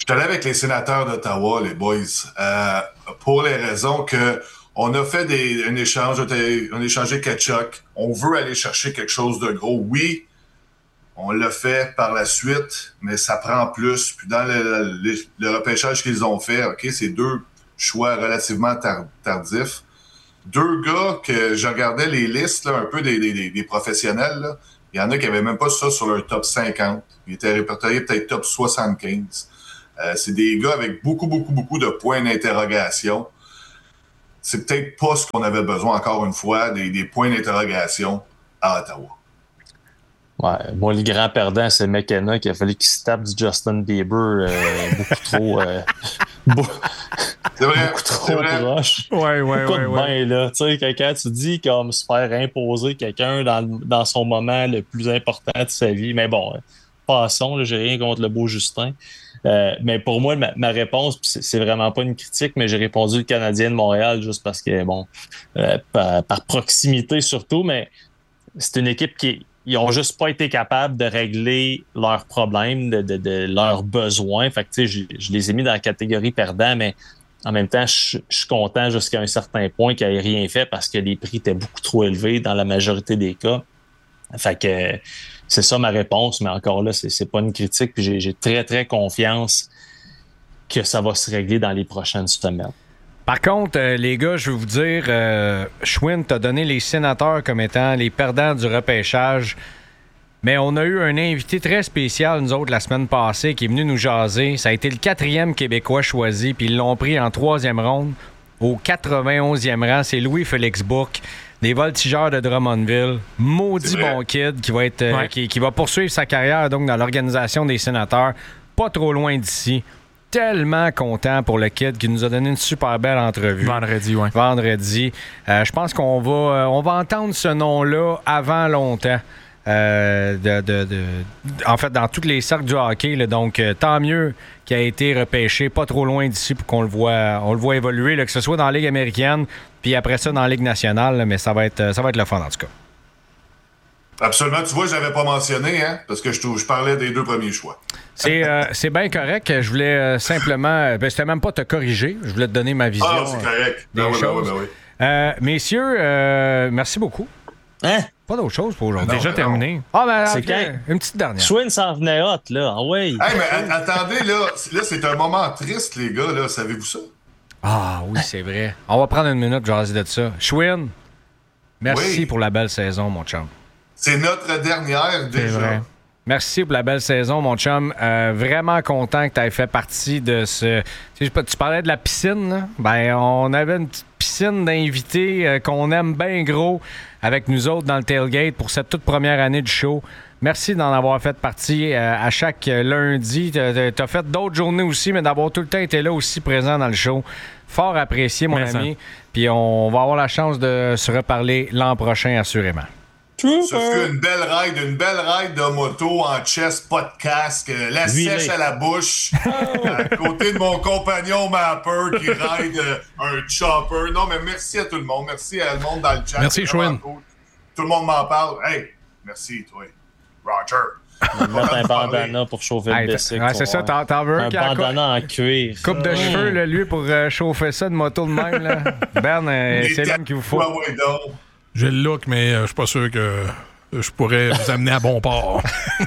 suis allé avec les sénateurs d'Ottawa, les boys, euh, pour les raisons que on a fait des, un échange, on a échangé Tkachuk. On veut aller chercher quelque chose de gros. Oui, on l'a fait par la suite, mais ça prend plus. Puis dans le, le, le repêchage qu'ils ont fait, ok, c'est deux choix relativement tar- tardifs. Deux gars que je regardais les listes, là, un peu des, des, des professionnels, là. Il y en a qui n'avaient même pas ça sur leur top cinquante. Ils étaient répertoriés peut-être top soixante-quinze. Euh, c'est des gars avec beaucoup, beaucoup, beaucoup de points d'interrogation. C'est peut-être pas ce qu'on avait besoin, encore une fois, des, des points d'interrogation à Ottawa. Ouais, moi, le grand perdant, c'est McKenna qui a fallu qu'il se tape du Justin Bieber euh, beaucoup trop... Euh, c'est vrai, beaucoup trop c'est vrai. proche. Ouais, ouais, Écoute ouais, ouais. bien, là. Tu sais, quelqu'un, tu dis comme se faire imposer quelqu'un dans, dans son moment le plus important de sa vie. Mais bon, passons, là, j'ai rien contre le beau Justin. Euh, mais pour moi, ma, ma réponse, c'est, c'est vraiment pas une critique, mais j'ai répondu le Canadien de Montréal juste parce que, bon, euh, par, par proximité surtout, mais c'est une équipe qui, ils ont juste pas été capables de régler leurs problèmes, de, de, de leurs besoins. Fait que, tu sais, je, je les ai mis dans la catégorie perdant, mais en même temps, je, je suis content jusqu'à un certain point qu'ils n'aient rien fait parce que les prix étaient beaucoup trop élevés dans la majorité des cas. Fait que c'est ça ma réponse, mais encore là, c'est, c'est pas une critique. Puis j'ai, j'ai très, très confiance que ça va se régler dans les prochaines semaines. Par contre, euh, les gars, je vais vous dire, euh, Schwinn t'a donné les sénateurs comme étant les perdants du repêchage. Mais on a eu un invité très spécial, nous autres, la semaine passée, qui est venu nous jaser. Ça a été le quatrième Québécois choisi, puis ils l'ont pris en troisième ronde. Au quatre-vingt-onzième rang, c'est Louis-Félix Bourque, des Voltigeurs de Drummondville. Maudit bon kid qui va, être, euh, ouais. qui, qui va poursuivre sa carrière donc dans l'organisation des sénateurs, pas trop loin d'ici. Tellement content pour le kid qui nous a donné une super belle entrevue. Vendredi, oui. Vendredi. Euh, je pense qu'on va, euh, on va entendre ce nom-là avant longtemps. Euh, de, de, de, en fait, dans tous les cercles du hockey. Là, donc, euh, tant mieux qu'il a été repêché pas trop loin d'ici pour qu'on le voit, on le voit évoluer, là, que ce soit dans la Ligue américaine, puis après ça, dans la Ligue nationale. Là, mais ça va être, ça va être le fun, en tout cas. Absolument. Tu vois, je l'avais pas mentionné, hein, parce que je, je parlais des deux premiers choix. C'est, euh, c'est bien correct. Je voulais euh, simplement... Ben, c'était même pas te corriger. Je voulais te donner ma vision. Ah, c'est correct. Des Ben oui, ben choses. oui, ben oui. Euh, messieurs, euh, merci beaucoup. Hein? Pas d'autre chose pour aujourd'hui. Déjà non. terminé. Ah, ben, C'est après, quand? une petite dernière. Schwinn s'en venait hot, là. Ah ouais. Hey, mais a- attendez, là, là, c'est un moment triste, les gars, là. Savez-vous ça? Ah oui, c'est vrai. On va prendre une minute, jaser de ça. Schwinn, merci Oui. pour la belle saison, mon chum. C'est notre dernière, C'est déjà. vrai. Merci pour la belle saison, mon chum. Euh, vraiment content que tu aies fait partie de ce... Tu sais, tu parlais de la piscine, là? Ben, on avait une petite piscine d'invités euh, qu'on aime bien gros avec nous autres dans le tailgate pour cette toute première année du show. Merci d'en avoir fait partie euh, à chaque euh, lundi. Tu as fait d'autres journées aussi, mais d'avoir tout le temps été là aussi présent dans le show. Fort apprécié, mon Mais ami. ça. Puis on va avoir la chance de se reparler l'an prochain, assurément. Ce fut une belle ride, une belle ride de moto en chest, pas de casque, euh, la Huilé. sèche à la bouche, à côté de mon compagnon Mapper qui ride euh, un chopper. Non, mais merci à tout le monde. Merci à le monde dans le chat. Merci, C'est vraiment Schwinn. cool. Tout le monde m'en parle. Hey, merci, toi. Roger. On va mettre un bandana pour chauffer Hey, le t- bicycle. ouais, c'est ça, t'en, t'en veux un Un qui a la cou- bandana en cuir. coupe de Mmh. cheveux, là, lui, pour euh, chauffer ça de moto de même. Là. Ben, euh, Les c'est l'homme qu'il vous faut. tatouages, ouais, donc. J'ai le look, mais euh, je suis pas sûr que je pourrais vous amener à bon port.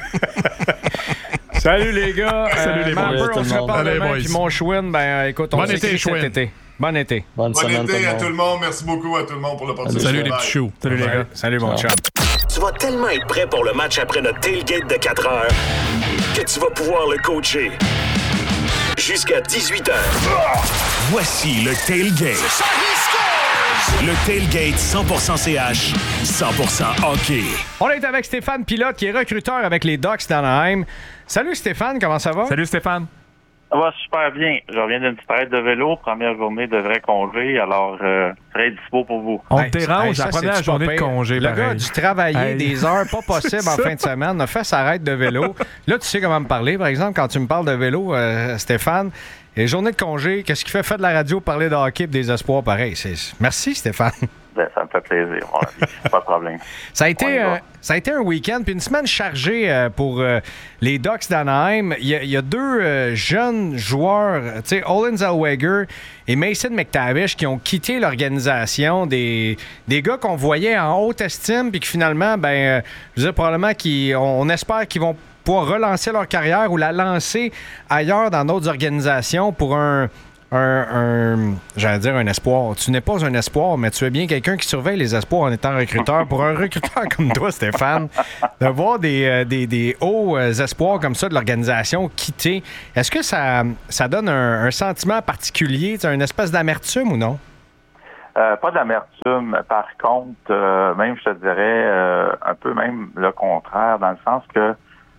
Salut les gars. Salut les Mapper, boys. on Tout se le reparle monde. demain. Allez, Puis boys. mon Schwinn, ben écoute, on Bon s'écrit été, cet Schwinn. été. Bon été. Bonne Bon semaine, tout été le à monde. tout le monde. Merci beaucoup à tout le monde pour l'opportunité. Salut les Bye. petits choux. Salut les Bye. gars. Salut mon chum. Tu vas tellement être prêt pour le match après notre tailgate de quatre heures que tu vas pouvoir le coacher jusqu'à dix-huit heures. Voici le tailgate. Le tailgate cent pour cent C H, cent pour cent hockey. On est avec Stéphane Pilote, qui est recruteur avec les Ducks d'Anaheim. Salut Stéphane, comment ça va? Salut Stéphane. Ça va super bien. Je reviens d'une petite raide de vélo, première journée de vrai congé, alors euh, je serai dispo pour vous. On Hey, te dérange hey, ça, la première c'est-tu pas journée de pire? congé. Le pareil. gars a dû travailler Hey. des heures pas possibles en C'est fin de semaine, a fait sa raide de vélo. Là, tu sais comment me parler, par exemple, quand tu me parles de vélo, euh, Stéphane. Et journée de congé, qu'est-ce qu'il fait? Fait de la radio, parler de hockey et des espoirs pareil. C'est... Merci Stéphane. Ben, ça me fait fait plaisir, mon ami. Pas de problème. Ça a été, euh, ça a été un week-end puis une semaine chargée euh, pour euh, les Ducks d'Anaheim. Il y a, il y a deux euh, jeunes joueurs, tu sais, Olin Zellweger et Mason McTavish, qui ont quitté l'organisation, des, des gars qu'on voyait en haute estime puis que finalement, ben, euh, je veux dire, probablement qu'on on espère qu'ils vont pouvoir relancer leur carrière ou la lancer ailleurs dans d'autres organisations pour un... Un, un j'allais dire un espoir. Tu n'es pas un espoir, mais tu es bien quelqu'un qui surveille les espoirs en étant recruteur. Pour un recruteur comme toi, Stéphane, de voir des, euh, des, des hauts euh, espoirs comme ça de l'organisation quitter, est-ce que ça, ça donne un, un sentiment particulier, une espèce d'amertume ou non? Euh, pas d'amertume. Par contre, euh, même, je te dirais, euh, un peu même le contraire, dans le sens que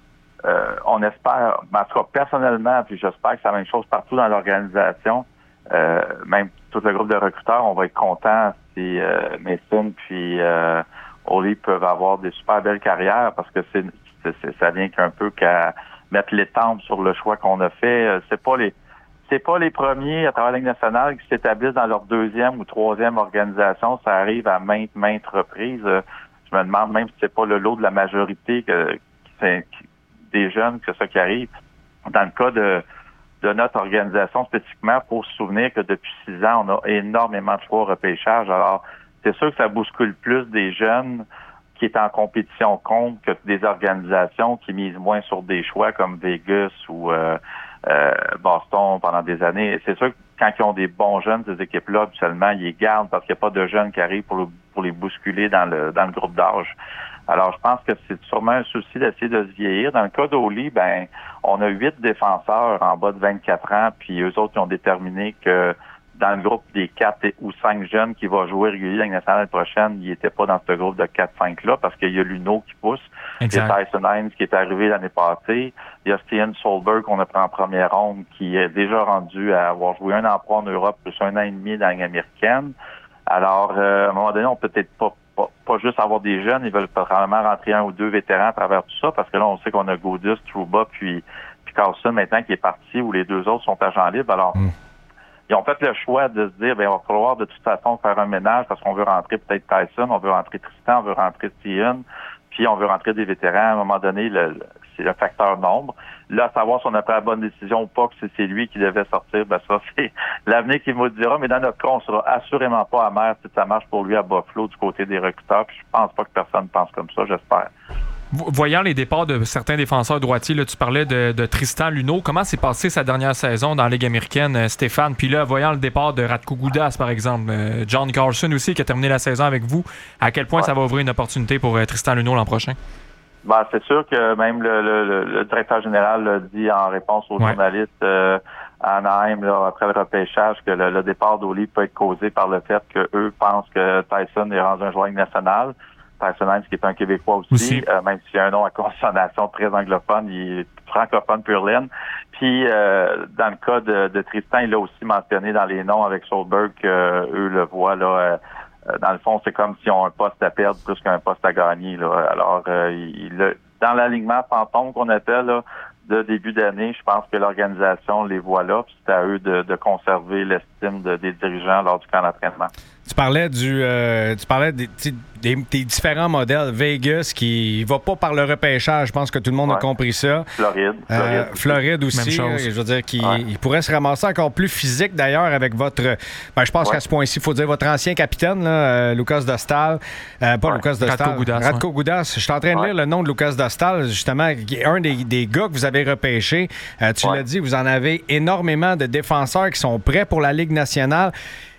Euh, on espère, en tout cas personnellement, puis j'espère que c'est la même chose partout dans l'organisation, euh, même tout le groupe de recruteurs, on va être content si euh, Mason puis euh, Oli peuvent avoir des super belles carrières, parce que c'est, c'est, c'est ça vient qu'un peu qu'à mettre l'étampe sur le choix qu'on a fait. C'est pas les c'est pas les premiers à travers la Ligue nationale qui s'établissent dans leur deuxième ou troisième organisation. Ça arrive à maintes, maintes reprises. Je me demande même si c'est pas le lot de la majorité que, qui, qui des jeunes, que c'est ça qui arrive. Dans le cas de, de notre organisation spécifiquement, il faut se souvenir que depuis six ans, on a énormément de choix au repêchage. Alors, c'est sûr que ça bouscule plus des jeunes qui est en compétition contre que des organisations qui misent moins sur des choix comme Vegas ou euh, euh, Boston pendant des années. Et c'est sûr que quand ils ont des bons jeunes, ces équipes-là, habituellement, ils les gardent parce qu'il n'y a pas de jeunes qui arrivent pour, le, pour les bousculer dans le dans le groupe d'âge. Alors, je pense que c'est sûrement un souci d'essayer de se vieillir. Dans le cas d'Oli, ben, on a huit défenseurs en bas de vingt-quatre ans, puis eux autres, ils ont déterminé que dans le groupe des quatre ou cinq jeunes qui vont jouer régulier l'année nationale prochaine, ils n'étaient pas dans ce groupe de quatre cinq-là, parce qu'il y a Luno qui pousse. Exact. Il y a Tyson Hines qui est arrivé l'année passée. Il y a Steven Solberg qu'on a pris en première ronde, qui est déjà rendu à avoir joué un an pro en Europe, plus un an et demi dans la Ligue américaine. Alors, euh, à un moment donné, on peut peut-être pas Pas, pas juste avoir des jeunes, ils veulent probablement rentrer un ou deux vétérans à travers tout ça, parce que là, on sait qu'on a Gaudis, Trouba, puis, puis Carlson maintenant qui est parti, où les deux autres sont agents libres. Alors, mm. ils ont fait le choix de se dire, bien, il va falloir de toute façon faire un ménage, parce qu'on veut rentrer peut-être Tyson, on veut rentrer Tristan, on veut rentrer Steven, puis on veut rentrer des vétérans. À un moment donné, le, le, c'est le facteur nombre. Là, savoir si on a pris la bonne décision ou pas, que c'est, c'est lui qui devait sortir, ben ça, c'est l'avenir qui nous le dira. Mais dans notre cas, on sera assurément pas amer si ça marche pour lui à Buffalo du côté des recruteurs. Puis je pense pas que personne pense comme ça, j'espère. Voyant les départs de certains défenseurs droitiers, là, tu parlais de, de Tristan Luneau. Comment s'est passé sa dernière saison dans la Ligue américaine, Stéphane? Puis là, voyant le départ de Radko Gudas, par exemple, euh, John Carlson aussi, qui a terminé la saison avec vous, à quel point ouais. ça va ouvrir une opportunité pour euh, Tristan Luneau l'an prochain? Ben, c'est sûr que même le, le, le directeur général l'a dit en réponse aux ouais. journalistes euh, à Anaheim, là, après le repêchage, que le, le départ d'Oli peut être causé par le fait qu'eux pensent que Tyson est rendu un joueur national. Tyson Hines, qui est un Québécois aussi, aussi. Euh, même s'il y a un nom à consonation très anglophone, il est francophone pur laine. Puis, euh, dans le cas de, de Tristan, il l'a aussi mentionné dans les noms avec Solberg, qu'eux euh, le voient, là, euh, dans le fond, c'est comme s'ils ont un poste à perdre plus qu'un poste à gagner, là. Alors, euh, il, il, dans l'alignement fantôme qu'on appelle, là, de début d'année, je pense que l'organisation les voit là, puis c'est à eux de, de conserver l'estime de, des dirigeants lors du camp d'entraînement. Tu parlais du, euh, tu parlais des, des, des différents modèles. Vegas qui va pas par le repêchage, je pense que tout le monde ouais. a compris ça. Floride. Euh, Floride, Floride aussi. Même chose. Je veux dire qu'il ouais. il pourrait se ramasser encore plus physique d'ailleurs avec votre. Ben, je pense ouais. qu'à ce point-ci, il faut dire votre ancien capitaine, là, euh, Lucas Dostal. Euh, pas ouais. Lucas Dostal. Radko Gudas. Radko ouais. Gudas. Je suis en train de ouais. lire le nom de Lucas Dostal, justement, qui est un des, des gars que vous avez repêché. Euh, tu ouais. l'as dit, vous en avez énormément de défenseurs qui sont prêts pour la Ligue nationale.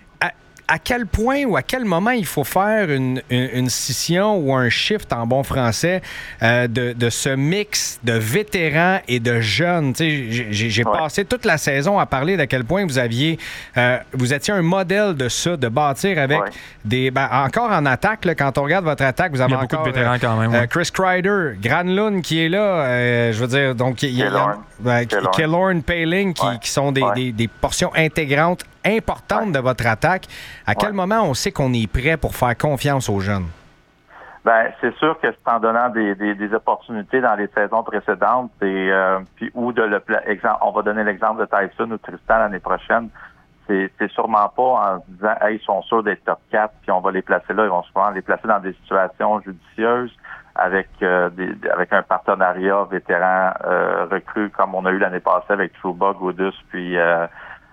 À quel point ou à quel moment il faut faire une, une, une scission ou un shift en bon français euh, de, de ce mix de vétérans et de jeunes? J'ai, j'ai, j'ai ouais. passé toute la saison à parler d'à quel point vous aviez euh, vous étiez un modèle de ça, de bâtir avec ouais. des... Ben, encore en attaque, là, quand on regarde votre attaque, vous avez encore... beaucoup de vétérans quand même. Ouais. Euh, Chris Kreider, Granlund qui est là, euh, je veux dire, donc... Il y a ben, Killorn, Poehling qui, ouais. qui sont des, ouais. des, des portions intégrantes importante ouais. de votre attaque. À quel ouais. moment on sait qu'on est prêt pour faire confiance aux jeunes? Ben, c'est sûr que c'est en donnant des, des, des opportunités dans les saisons précédentes, et euh, puis ou de le exemple, on va donner l'exemple de Tyson ou Tristan l'année prochaine. c'est, c'est sûrement pas en disant, hey, ils sont sûrs d'être top quatre, puis on va les placer là. Ils vont souvent les placer dans des situations judicieuses avec euh, des, avec un partenariat vétéran euh, recru comme on a eu l'année passée avec Trouba, Godus, puis euh,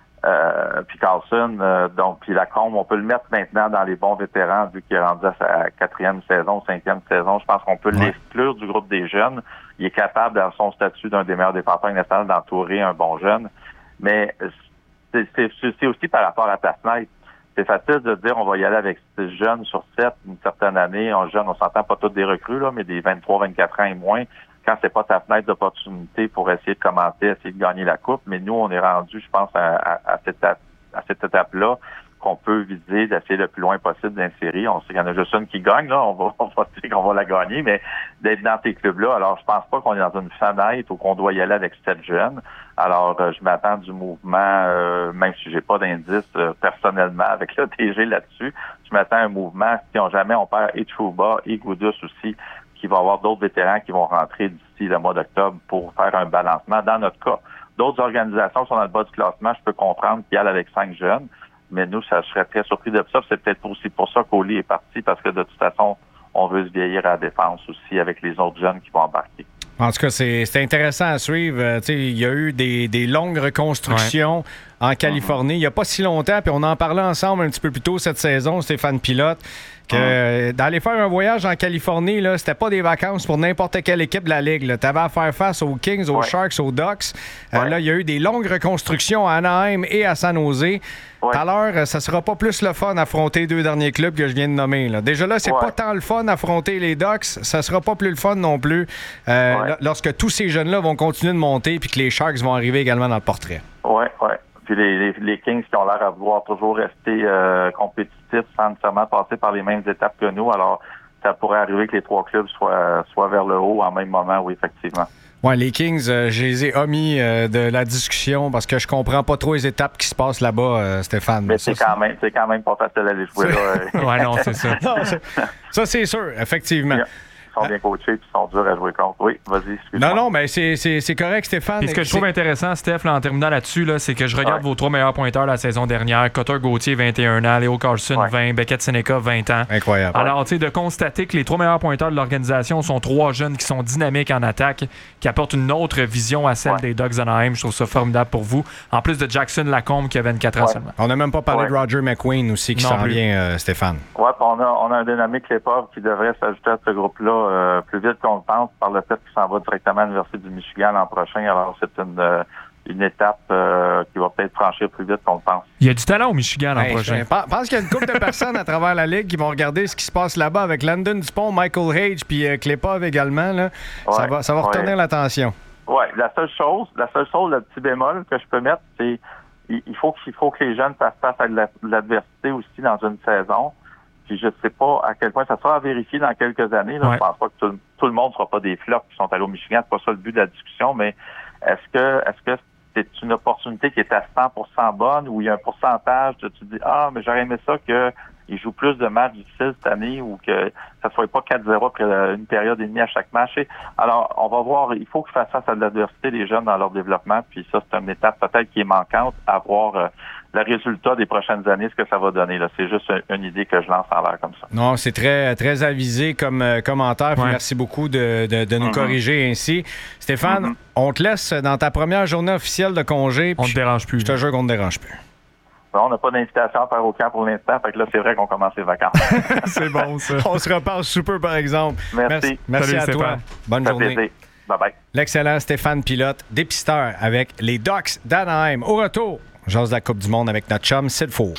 euh, puis Carlson. Euh, donc, puis Lacombe, on peut le mettre maintenant dans les bons vétérans vu qu'il est rendu à sa quatrième saison, cinquième saison. Je pense qu'on peut ouais. l'exclure du groupe des jeunes. Il est capable, dans son statut d'un des meilleurs défenseurs nationaux, d'entourer un bon jeune. Mais c'est, c'est, c'est aussi par rapport à ta fenêtre. C'est facile de dire on va y aller avec six jeunes sur sept une certaine année. On jeune, on s'entend pas tous des recrues, là, mais des vingt-trois, vingt-quatre ans et moins, quand c'est pas ta fenêtre d'opportunité pour essayer de commenter, essayer de gagner la coupe. Mais nous, on est rendu, je pense, à, à, à cette étape, à cette étape-là qu'on peut viser d'essayer le plus loin possible d'insérer. On sait qu'il y en a juste une qui gagne, là. On va, on va dire qu'on va la gagner, mais d'être dans ces clubs-là. Alors, je pense pas qu'on est dans une fenêtre ou qu'on doit y aller avec sept jeunes. Alors, euh, je m'attends du mouvement, euh, même si j'ai pas d'indice euh, personnellement avec le D G là-dessus, je m'attends à un mouvement, si on jamais on perd et Trouba et Goudus aussi, qu'il va y avoir d'autres vétérans qui vont rentrer d'ici le mois d'octobre pour faire un balancement. Dans notre cas, d'autres organisations sont dans le bas du classement, je peux comprendre qu'ils allent avec cinq jeunes, mais nous, ça, je serais très surpris de ça. C'est peut-être aussi pour ça qu'Oli est parti, parce que de toute façon, on veut se vieillir à la défense aussi avec les autres jeunes qui vont embarquer. En tout cas, c'est, c'est intéressant à suivre. Euh, il y a eu des, des longues reconstructions ouais. en Californie. Mm-hmm. Il n'y a pas si longtemps, puis on en parlait ensemble un petit peu plus tôt cette saison, Stéphane Pilote, que mm-hmm. d'aller faire un voyage en Californie, là, c'était pas des vacances pour n'importe quelle équipe de la Ligue. Tu avais à faire face aux Kings, aux ouais. Sharks, aux Ducks. Euh, ouais. Là, il y a eu des longues reconstructions à Anaheim et à San Jose. Tout à l'heure, ça sera pas plus le fun d'affronter les deux derniers clubs que je viens de nommer. Là. Déjà là, c'est ouais. pas tant le fun d'affronter les Ducks. Ça sera pas plus le fun non plus euh, ouais. lorsque tous ces jeunes-là vont continuer de monter puis que les Sharks vont arriver également dans le portrait. Oui, oui. Puis les, les, les Kings qui ont l'air à vouloir toujours rester euh, compétitifs sans nécessairement passer par les mêmes étapes que nous. Alors, ça pourrait arriver que les trois clubs soient, soient vers le haut en même moment, oui, effectivement. Oui, les Kings, euh, je les ai omis euh, de la discussion parce que je comprends pas trop les étapes qui se passent là-bas, euh, Stéphane. Mais c'est, c'est quand même, c'est quand même pas facile d'aller jouer là. Ouais, non, c'est ça. Non, c'est... Ça, c'est sûr, effectivement. Yeah. Ils sont bien coachés et ils sont durs à jouer contre. Oui, vas-y, excuse-moi. Non, non, mais c'est, c'est, c'est correct, Stéphane. Et ce que je trouve intéressant, Steph, là, en terminant là-dessus, là, c'est que je regarde ouais. vos trois meilleurs pointeurs la saison dernière. Cotter Gauthier, vingt et un ans. Léo Carlson, ouais. vingt. Beckett Seneca, vingt ans. Incroyable. Alors, tu sais, de constater que les trois meilleurs pointeurs de l'organisation sont trois jeunes qui sont dynamiques en attaque, qui apportent une autre vision à celle ouais. des Ducks d'Anaheim. Je trouve ça formidable pour vous. En plus de Jackson Lacombe, qui a vingt-quatre ans ouais. seulement. On n'a même pas parlé ouais. de Roger McQueen aussi, qui non s'en plus. vient, euh, Stéphane. Oui, on a, on a un dynamique Lepov qui devrait s'ajouter à ce groupe-là euh, plus vite qu'on le pense, par le fait qu'il s'en va directement à l'Université du Michigan l'an prochain. Alors, c'est une, euh, une étape euh, qui va peut-être franchir plus vite qu'on le pense. Il y a du talent au Michigan l'an hey, prochain. Je pense qu'il y a une couple de personnes à travers la Ligue qui vont regarder ce qui se passe là-bas avec Landon Dupont, Michael Hage puis euh, Klepov également. Là. Ouais, ça va, ça va retenir ouais. l'attention. Oui, la seule chose, la seule chose, le petit bémol que je peux mettre, c'est il faut, qu'il faut que les jeunes fassent face à l'adversité aussi dans une saison. Puis je ne sais pas à quel point ça sera à vérifier dans quelques années. Là. Ouais. Je pense pas que tout, tout le monde ne sera pas des flops qui sont allés au Michigan. C'est pas ça le but de la discussion, mais est-ce que est-ce que c'est une opportunité qui est à cent pour cent bonne ou il y a un pourcentage de tu dis ah mais j'aurais aimé ça que il joue plus de matchs difficiles cette année ou que ça ne soit pas quatre zéro après une période et demie à chaque match. Et alors, on va voir, il faut qu'ils fassent face à l'adversité des jeunes dans leur développement, puis ça, c'est une étape peut-être qui est manquante à voir euh, le résultat des prochaines années, ce que ça va donner. Là. C'est juste une, une idée que je lance en l'air comme ça. Non, c'est très, très avisé comme euh, commentaire, puis ouais. merci beaucoup de, de, de nous mm-hmm. corriger ainsi. Stéphane, mm-hmm. on te laisse dans ta première journée officielle de congé. On ne te dérange plus. Je te jure qu'on ne te dérange plus. On n'a pas d'invitation à faire au camp pour l'instant, fait que là, c'est vrai qu'on commence les vacances. C'est bon, ça. On se reparle super, par exemple. Merci. Merci, merci Salut, à Stéphane. toi. Bonne Ça journée. plaisir. Bye-bye. L'excellent Stéphane Pilote, dépisteur avec les Ducks d'Anaheim. Au retour, j'ose de la Coupe du Monde avec notre chum Sid Four.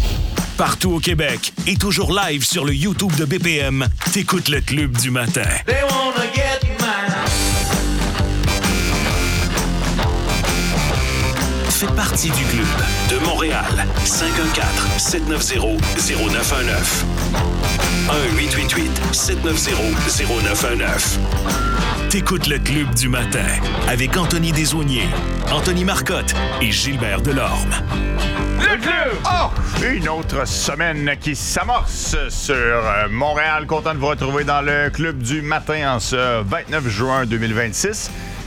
Partout au Québec et toujours live sur le YouTube de B P M, t'écoutes le Club du matin. They wanna get mine. Fais partie du club de Montréal. cinq un quatre, sept neuf zéro, zéro neuf un neuf. un huit huit huit, sept neuf zéro, zéro neuf un neuf. T'écoutes le Club du matin avec Anthony Desaulniers, Anthony Marcotte et Gilbert Delorme. Le Club! Oh! Une autre semaine qui s'amorce sur Montréal. Content de vous retrouver dans le Club du matin en ce vingt-neuf juin deux mille vingt-six.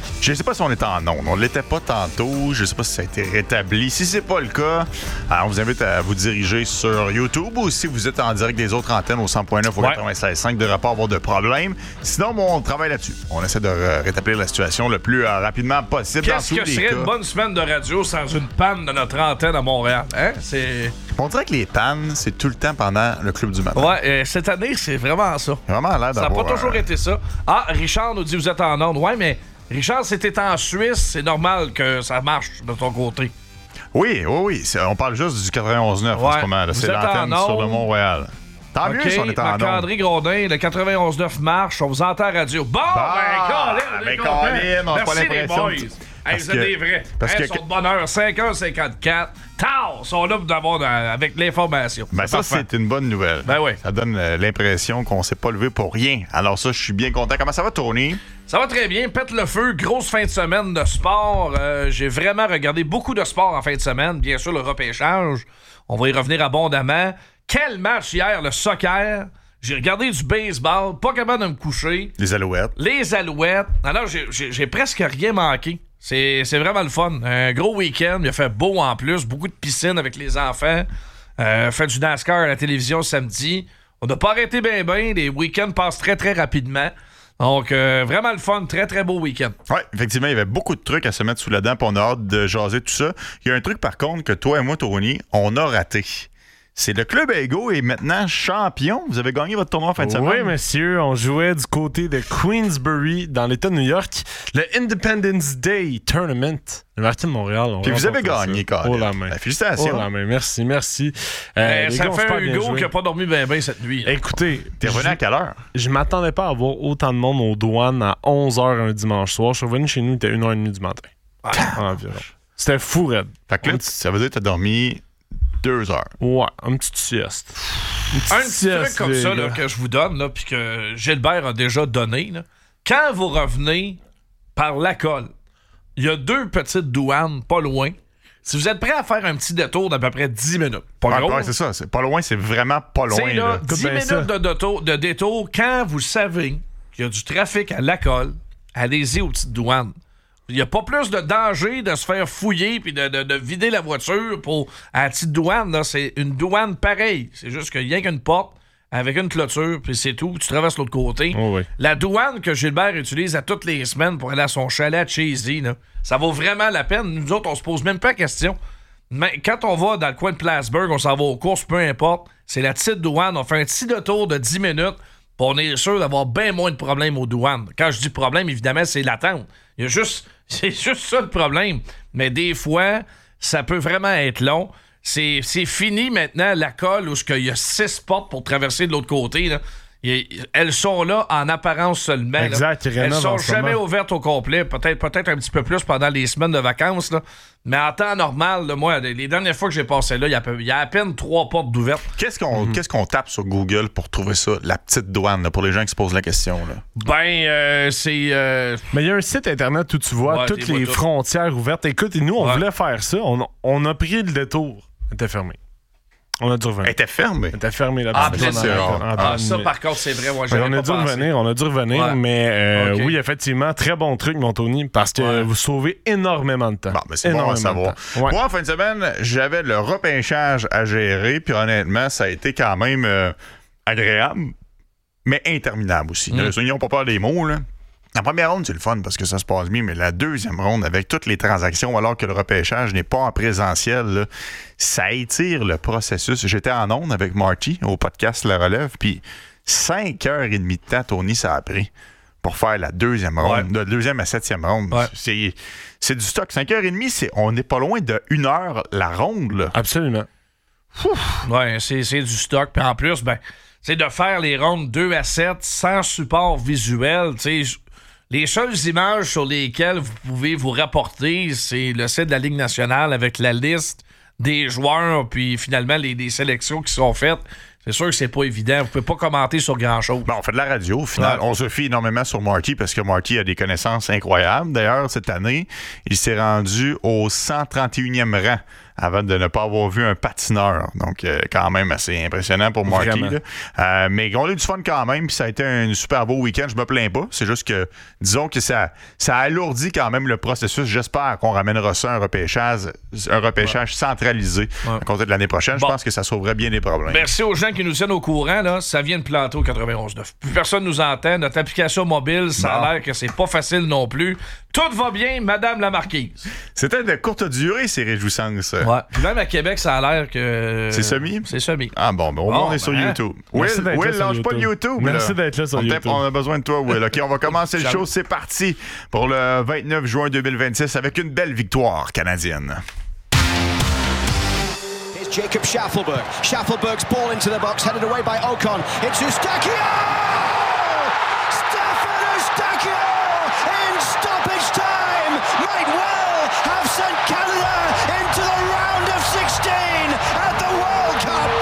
Je ne sais pas si on est en ondes. On ne l'était pas tantôt. Je ne sais pas si ça a été rétabli. Si ce n'est pas le cas, alors on vous invite à vous diriger sur YouTube ou si vous êtes en direct des autres antennes au cent point neuf ou Ouais. quatre-vingt-seize point cinq, de ne devrait pas avoir de problème. Sinon, bon, on travaille là-dessus. On essaie de euh, rétablir la situation le plus euh, rapidement possible. Qu'est-ce dans que tous les serait cas. une bonne semaine de radio sans une panne de notre antenne à Montréal? Hein? C'est... On dirait que les pannes, c'est tout le temps pendant le club du matin. Ouais, euh, cette année, c'est vraiment ça. Vraiment l'air Ça n'a d'avoir... pas toujours euh, été ça. Ah, Richard nous dit vous êtes en onde. Ouais, mais Richard, si t'es en Suisse, c'est normal que ça marche de ton côté. Oui, oui, oui. C'est- On parle juste du quatre-vingt-onze neuf en Ouais. ce moment. là. Vous C'est êtes l'antenne en sur onde. le Mont-Royal. Tant OK, mieux si on est en onde. Marc-André Grondin, le quatre-vingt-onze neuf marche, on vous entend à radio. Bon, Bah, ben, Colin, on est ben, content. Colin, on a pas Merci les l'impression boys. que- Hey, parce vous êtes que- des vrais. parce Hein, que- ils sont de bonne heure, cinq heures cinquante-quatre. Tao, ils sont là pour d'avoir dans- avec l'information. Ben ça, parfait. c'est une bonne nouvelle. Ben oui. Ça donne euh, l'impression qu'on s'est pas levé pour rien. Alors ça, je suis bien content. Comment ça va, Tony? Ça va très bien, pète le feu, grosse fin de semaine de sport. Euh, j'ai vraiment regardé beaucoup de sport en fin de semaine. Bien sûr, le repêchage. On va y revenir abondamment. Quel match hier, le soccer. J'ai regardé du baseball, pas capable de me coucher. Les Alouettes. Les Alouettes. Alors, j'ai, j'ai, j'ai presque rien manqué. C'est, c'est vraiment le fun. Un gros week-end. Il a fait beau en plus. Beaucoup de piscine avec les enfants. Euh, fait du NASCAR à la télévision samedi. On n'a pas arrêté bien, bien. Les week-ends passent très, très rapidement. Donc, euh, vraiment le fun. Très, très beau week-end. Oui, effectivement, il y avait beaucoup de trucs à se mettre sous la dent, puis on a hâte de jaser tout ça. Il y a un truc, par contre, que toi et moi, Tony, on a raté. C'est le Club Ego est maintenant champion. Vous avez gagné votre tournoi en fin de semaine. Oui, monsieur, on jouait du côté de Queensbury, dans l'État de New York, le Independence Day Tournament. Le Martin de Montréal. on Puis vous avez remporte gagné, ça. Colin. Oh la main. Ben, félicitations. Oh la main, merci, merci. Euh, Euh, les ça gars ont fait super un bien Hugo joué. qui n'a pas dormi bien, bien cette nuit. là. Écoutez, T'es revenu à quelle heure? je m'attendais pas à avoir autant de monde aux douanes à onze heures un dimanche soir. Je suis revenu chez nous, il était une heure trente du matin. Environ. C'était fou, Red. Fait que là, Un tu- ça veut dire que t'as dormi deux heures. Ouais, un petit sieste. Une petite Un petit sieste, truc comme les ça là, gars. que je vous donne, là, puis que Gilbert a déjà donné. Là. Quand vous revenez par la colle, il y a deux petites douanes pas loin. Si vous êtes prêt à faire un petit détour d'à peu près dix minutes, pas Ouais, gros, ouais, c'est ça. C'est pas loin, c'est vraiment pas loin. c'est là, là. dix bien minutes ça. de, détour, de détour, quand vous savez qu'il y a du trafic à la colle, allez-y aux petites douanes. Il n'y a pas plus de danger de se faire fouiller puis de, de- de vider la voiture pour à la petite douane. Là, c'est une douane pareille. C'est juste qu'il n'y a qu'une porte avec une clôture, puis c'est tout. Tu traverses l'autre côté. Oh oui. La douane que Gilbert utilise à toutes les semaines pour aller à son chalet à Cheesy, là, ça vaut vraiment la peine. Nous autres, on se pose même pas la question. Mais quand on va dans le coin de Plattsburgh, on s'en va aux courses, peu importe, c'est la petite douane. On fait un petit détour de dix minutes, puis on est sûr d'avoir bien moins de problèmes aux douanes. Quand je dis problème, évidemment, c'est l'attente. Il y a juste... C'est juste ça le problème. Mais des fois, ça peut vraiment être long. C'est, c'est fini maintenant, la colle, où il y a six portes pour traverser de l'autre côté. Là. Il- elles sont là en apparence seulement. là. Exact, ils Elles rénovent sont en ce jamais moment. ouvertes au complet. Peut-être, peut-être un petit peu plus pendant les semaines de vacances. Là. Mais en temps normal, là, moi, les dernières fois que j'ai passé là, il y a, peu- il y a à peine trois portes d'ouvertes. Qu'est-ce qu'on qu'est-ce qu'on tape sur Google pour trouver ça, la petite douane, là, pour les gens qui se posent la question? Là? Ben, euh, c'est... euh, Mais il y a un site internet où tu vois Ouais, toutes t'es les vois tout. frontières ouvertes. Écoute, et nous, on Ouais. voulait faire ça. On, on a pris le détour. Elle était fermée. On a dû revenir. Elle était fermée. Elle était fermée là Ah, bas ben, c'est rare. Ah, ça, par contre, c'est vrai. Moi, Ouais, j'avais on a pas dû pensé. revenir, on a dû revenir, Ouais. mais euh, Ok. oui, effectivement, très bon truc, mon Tony, parce que Ouais. vous sauvez énormément de temps. Bon, ben c'est bon à Énormément savoir. de temps. Ouais. Moi, en fin de semaine, j'avais le repêchage à gérer, puis honnêtement, ça a été quand même euh, agréable, mais interminable aussi. Mm. Ils n'ont pas peur des mots, là. La première ronde, c'est le fun parce que ça se passe bien, mais la deuxième ronde, avec toutes les transactions, alors que le repêchage n'est pas en présentiel, là, ça étire le processus. J'étais en onde avec Marty au podcast La Relève, puis cinq heures et demie de temps, Tony, ça a pris pour faire la deuxième ronde, de la deuxième à septième ronde. Ouais. C'est, c'est du stock. cinq heures et demie, c'est, on n'est pas loin de une heure la ronde, là. Absolument. Ouais, c'est, c'est du stock. Puis en plus, ben, c'est de faire les rondes deux à sept sans support visuel. Tu sais, les seules images sur lesquelles vous pouvez vous rapporter, c'est le site de la Ligue nationale avec la liste des joueurs, puis finalement les, les sélections qui sont faites. C'est sûr que c'est pas évident. Vous pouvez pas commenter sur grand-chose. Bon, on fait de la radio. Au final, Ouais. on se fie énormément sur Marty parce que Marty a des connaissances incroyables. D'ailleurs, cette année, il s'est rendu au cent trente et unième rang avant de ne pas avoir vu un patineur. Donc, euh, quand même assez impressionnant pour Marty. Euh, mais on a eu du fun quand même, puis ça a été un super beau week-end. Je me plains pas. C'est juste que, disons que ça, ça alourdit quand même le processus. J'espère qu'on ramènera ça à un repêchage, un repêchage ouais. centralisé ouais. à compter de l'année prochaine. Bon. Je pense que ça sauverait bien les problèmes. Merci aux gens qui nous tiennent au courant. Là. Ça vient de planter au quatre-vingt-onze neuf. Plus personne nous entend. Notre application mobile, ça bon. a l'air que c'est pas facile non plus. Tout va bien, Madame la Marquise. C'était de courte durée, ces réjouissances. Ouais. Puis même à Québec, ça a l'air que... C'est semi? C'est semi. Ah bon, ben au moins, on est sur ben, YouTube. Will, Will lâche YouTube. pas le YouTube. Merci là. d'être là sur on YouTube. On a besoin de toi, Will. OK, on va commencer le show. C'est parti pour le vingt-neuf juin deux mille vingt-six avec une belle victoire canadienne. Here's Jacob Schaffelberg. Schaffelberg's ball into the box, headed away by Ocon. It's Eustáquio! Stefan Eustáquio in stoppage time might well have sent Canada into the round of sixteen at the World Cup.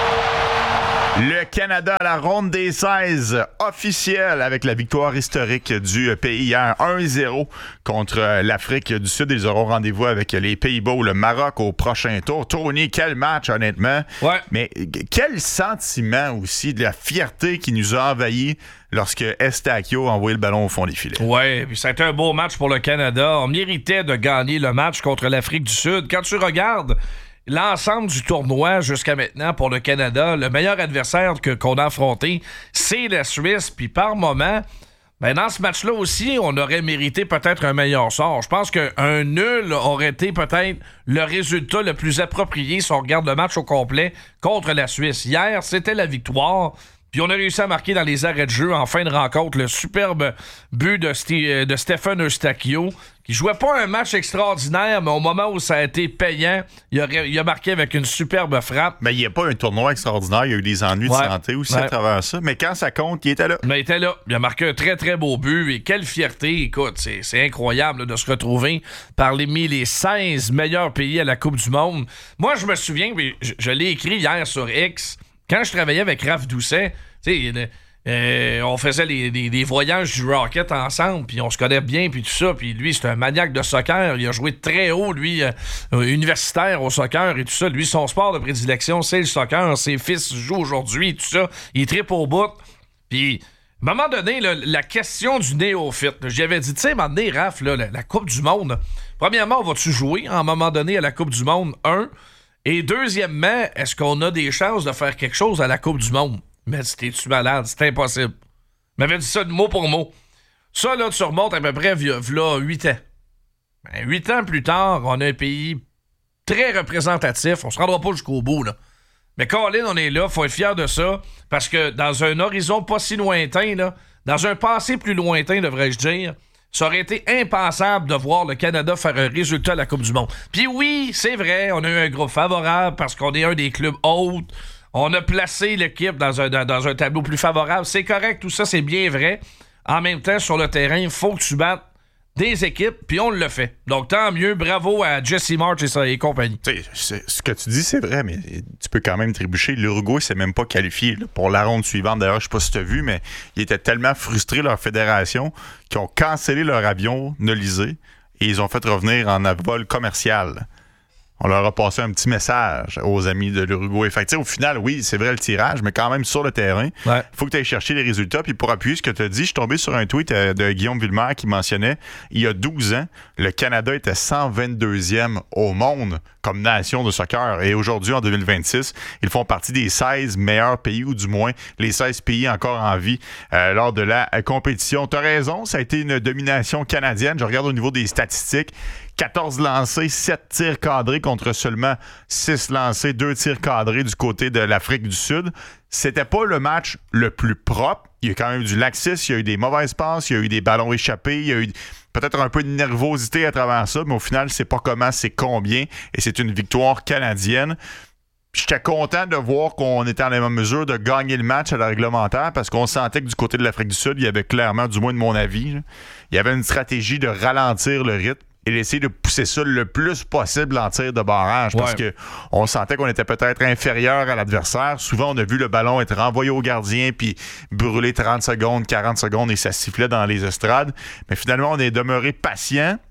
Le Canada à la ronde des seize officielle avec la victoire historique du pays hier un zéro contre l'Afrique du Sud. Ils auront rendez-vous avec les Pays-Bas ou le Maroc au prochain tour. Tony, quel match honnêtement. Ouais. Mais quel sentiment aussi de la fierté qui nous a envahis lorsque Eustáquio a envoyé le ballon au fond des filets. Oui, puis ça a été un beau match pour le Canada. On méritait de gagner le match contre l'Afrique du Sud. Quand tu regardes l'ensemble du tournoi jusqu'à maintenant pour le Canada, le meilleur adversaire que, qu'on a affronté, c'est la Suisse. Puis par moment, ben dans ce match-là aussi, on aurait mérité peut-être un meilleur sort. Je pense qu'un nul aurait été peut-être le résultat le plus approprié si on regarde le match au complet contre la Suisse. Hier, c'était la victoire. Puis on a réussi à marquer dans les arrêts de jeu en fin de rencontre le superbe but de, St- de Stefan Eustáquio, qui jouait pas un match extraordinaire, mais au moment où ça a été payant, il a, il a marqué avec une superbe frappe. Mais il n'y a pas un tournoi extraordinaire, il y a eu des ennuis ouais, de santé aussi ouais. à travers ça. Mais quand ça compte, il était là. Mais il était là. Il a marqué un très, très beau but. Et quelle fierté. Écoute, c'est, c'est incroyable là, de se retrouver parmi les seize meilleurs pays à la Coupe du Monde. Moi, je me souviens, je, je l'ai écrit hier sur X, quand je travaillais avec Raph Doucet, tu sais, euh, on faisait les, les, les voyages du Rocket ensemble, puis on se connaît bien, puis tout ça. Puis lui, c'est un maniaque de soccer. Il a joué très haut, lui, euh, universitaire au soccer et tout ça. Lui, son sport de prédilection, c'est le soccer. Ses fils jouent aujourd'hui, tout ça. Il tripe au bout. Puis, à un moment donné, là, la question du néophyte, là, j'avais dit, tu sais, à un moment donné, Raph, là, la, la Coupe du Monde, là, premièrement, vas-tu jouer à un moment donné à la Coupe du Monde? Un. Et deuxièmement, est-ce qu'on a des chances de faire quelque chose à la Coupe du Monde? Mais t'es-tu malade? C'est impossible. Il m'avait dit ça de mot pour mot. Ça, là, tu remontes à peu près v'là huit ans. Ben, huit ans plus tard, on a un pays très représentatif. On se rendra pas jusqu'au bout, là. Mais Colin, on est là, faut être fier de ça, parce que dans un horizon pas si lointain, là, dans un passé plus lointain, devrais-je dire, ça aurait été impensable de voir le Canada faire un résultat à la Coupe du Monde. Puis oui, c'est vrai, on a eu un groupe favorable parce qu'on est un des clubs hauts. On a placé l'équipe dans un, dans, dans un tableau plus favorable. C'est correct, tout ça, c'est bien vrai. En même temps, sur le terrain, il faut que tu battes des équipes, puis on le fait. Donc, tant mieux. Bravo à Jesse March et, ça, et compagnie. T'sais, ce que tu dis, c'est vrai, mais tu peux quand même trébucher. L'Uruguay s'est même pas qualifié là, pour la ronde suivante. D'ailleurs, je sais pas si tu as vu, mais ils étaient tellement frustrés, leur fédération, qu'ils ont cancellé leur avion Nolisé et ils ont fait revenir en vol commercial. On leur a passé un petit message aux amis de l'Uruguay. Fait que, au final, oui, c'est vrai le tirage, mais quand même sur le terrain, il ouais. faut que tu ailles chercher les résultats. Puis pour appuyer ce que tu as dit, je suis tombé sur un tweet de Guillaume Villemer qui mentionnait, il y a douze ans, le Canada était cent vingt-deuxième au monde comme nation de soccer. Et aujourd'hui, en deux mille vingt-six, ils font partie des seize meilleurs pays, ou du moins les seize pays encore en vie euh, lors de la compétition. Tu as raison, ça a été une domination canadienne. Je regarde au niveau des statistiques. quatorze lancés, sept tirs cadrés contre seulement six lancés, deux tirs cadrés du côté de l'Afrique du Sud. C'était pas le match le plus propre. Il y a quand même eu du laxisme, il y a eu des mauvaises passes, il y a eu des ballons échappés, il y a eu peut-être un peu de nervosité à travers ça, mais au final, c'est pas comment, c'est combien. Et c'est une victoire canadienne. J'étais content de voir qu'on était en la même mesure de gagner le match à la réglementaire parce qu'on sentait que du côté de l'Afrique du Sud, il y avait clairement, du moins de mon avis, là, il y avait une stratégie de ralentir le rythme et d'essayer de pousser ça le plus possible en tir de barrage parce ouais. qu'on sentait qu'on était peut-être inférieur à l'adversaire. Souvent, on a vu le ballon être renvoyé au gardien puis brûler trente secondes, quarante secondes et ça sifflait dans les estrades. Mais finalement, on est demeuré patient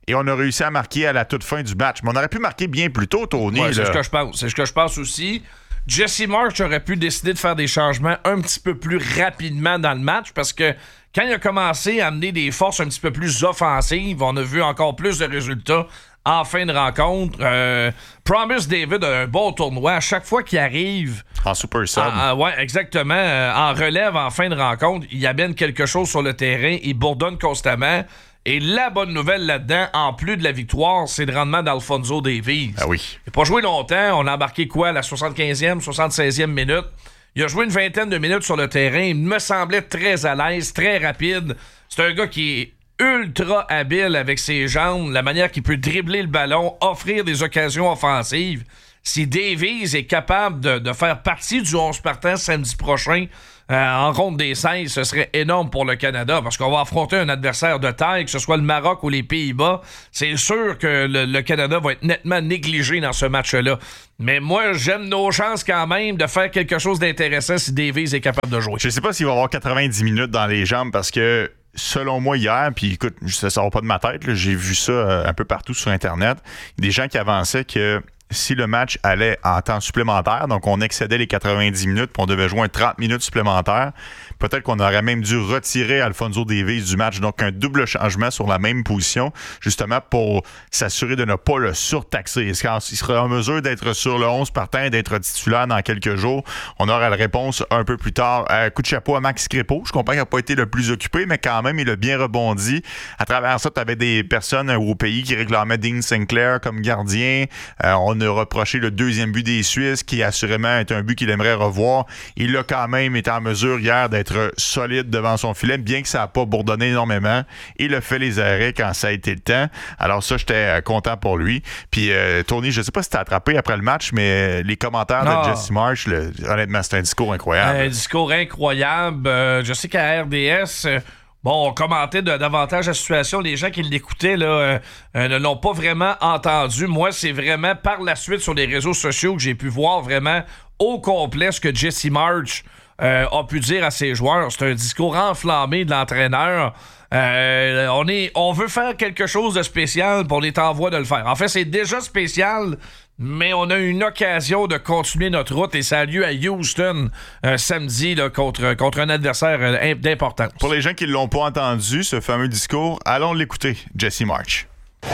Et on a réussi à marquer à la toute fin du match. Mais on aurait pu marquer bien plus tôt, Tony. Ouais, c'est là. ce que je pense. C'est ce que je pense aussi. Jesse Marsh aurait pu décider de faire des changements un petit peu plus rapidement dans le match parce que quand il a commencé à amener des forces un petit peu plus offensives, on a vu encore plus de résultats en fin de rencontre. Euh, Promise David a un bon tournoi. À chaque fois qu'il arrive... En super sub. En, ouais, exactement. Euh, en relève, en fin de rencontre, il amène quelque chose sur le terrain. Il bourdonne constamment. Et la bonne nouvelle là-dedans, en plus de la victoire, c'est le rendement d'Alfonso Davies. Ah oui. Il n'a pas joué longtemps. On a embarqué quoi à la soixante-quinzième, soixante-seizième minute. Il a joué une vingtaine de minutes sur le terrain. Il me semblait très à l'aise, très rapide. C'est un gars qui est ultra habile avec ses jambes, la manière qu'il peut dribbler le ballon, offrir des occasions offensives. Si Davies est capable de, de faire partie du onze partant samedi prochain euh, en ronde des seize, ce serait énorme pour le Canada parce qu'on va affronter un adversaire de taille, que ce soit le Maroc ou les Pays-Bas. C'est sûr que le, le Canada va être nettement négligé dans ce match-là. Mais moi, j'aime nos chances quand même de faire quelque chose d'intéressant si Davies est capable de jouer. Je sais pas s'il va avoir quatre-vingt-dix minutes dans les jambes parce que selon moi, hier, puis écoute, ça sort pas de ma tête, là, j'ai vu ça euh, un peu partout sur Internet, des gens qui avançaient que si le match allait en temps supplémentaire, donc on excédait les quatre-vingt-dix minutes, puis on devait jouer trente minutes supplémentaires, peut-être qu'on aurait même dû retirer Alfonso Davies du match, donc un double changement sur la même position, justement pour s'assurer de ne pas le surtaxer. Est-ce qu'il serait en mesure d'être sur le onze partant et d'être titulaire dans quelques jours? On aura la réponse un peu plus tard. Euh, coup de chapeau à Max Crépeau. Je comprends qu'il n'a pas été le plus occupé, mais quand même, il a bien rebondi. À travers ça, tu avais des personnes au pays qui réclamaient Dean Sinclair comme gardien. Euh, on a reproché le deuxième but des Suisses, qui assurément est un but qu'il aimerait revoir. Il a quand même été en mesure hier d'être solide devant son filet, bien que ça n'a pas bourdonné énormément. Il a fait les arrêts quand ça a été le temps. Alors ça, j'étais euh, content pour lui. Puis euh, Tony, je sais pas si t'as attrapé après le match, mais les commentaires non. de Jesse Marsh, le, honnêtement, c'est un discours incroyable. Un discours incroyable. Euh, je sais qu'à R D S... Euh... Bon, on commentait de, davantage la situation. Les gens qui l'écoutaient là, euh, euh, ne l'ont pas vraiment entendu. Moi, c'est vraiment par la suite sur les réseaux sociaux que j'ai pu voir vraiment au complet ce que Jesse Marsh euh, a pu dire à ses joueurs. C'est un discours enflammé de l'entraîneur. Euh, on, est, on veut faire quelque chose de spécial, puis on est en voie de le faire. En fait, c'est déjà spécial, mais on a une occasion de continuer notre route et ça a lieu à Houston euh, samedi là, contre, contre un adversaire euh, d'importance. Pour les gens qui ne l'ont pas entendu, ce fameux discours, allons l'écouter, Jesse Marsh.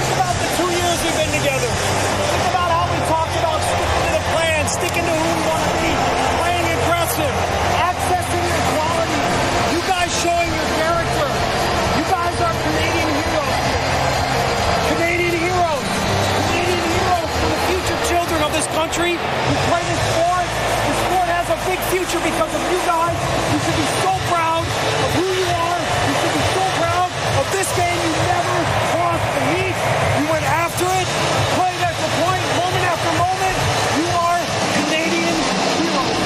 Country, you play this sport. The sport has a big future because of you guys. You should be so proud of who you are. You should be so proud of this game. You never lost the heat. You went after it, played after point, moment after moment. You are Canadian heroes.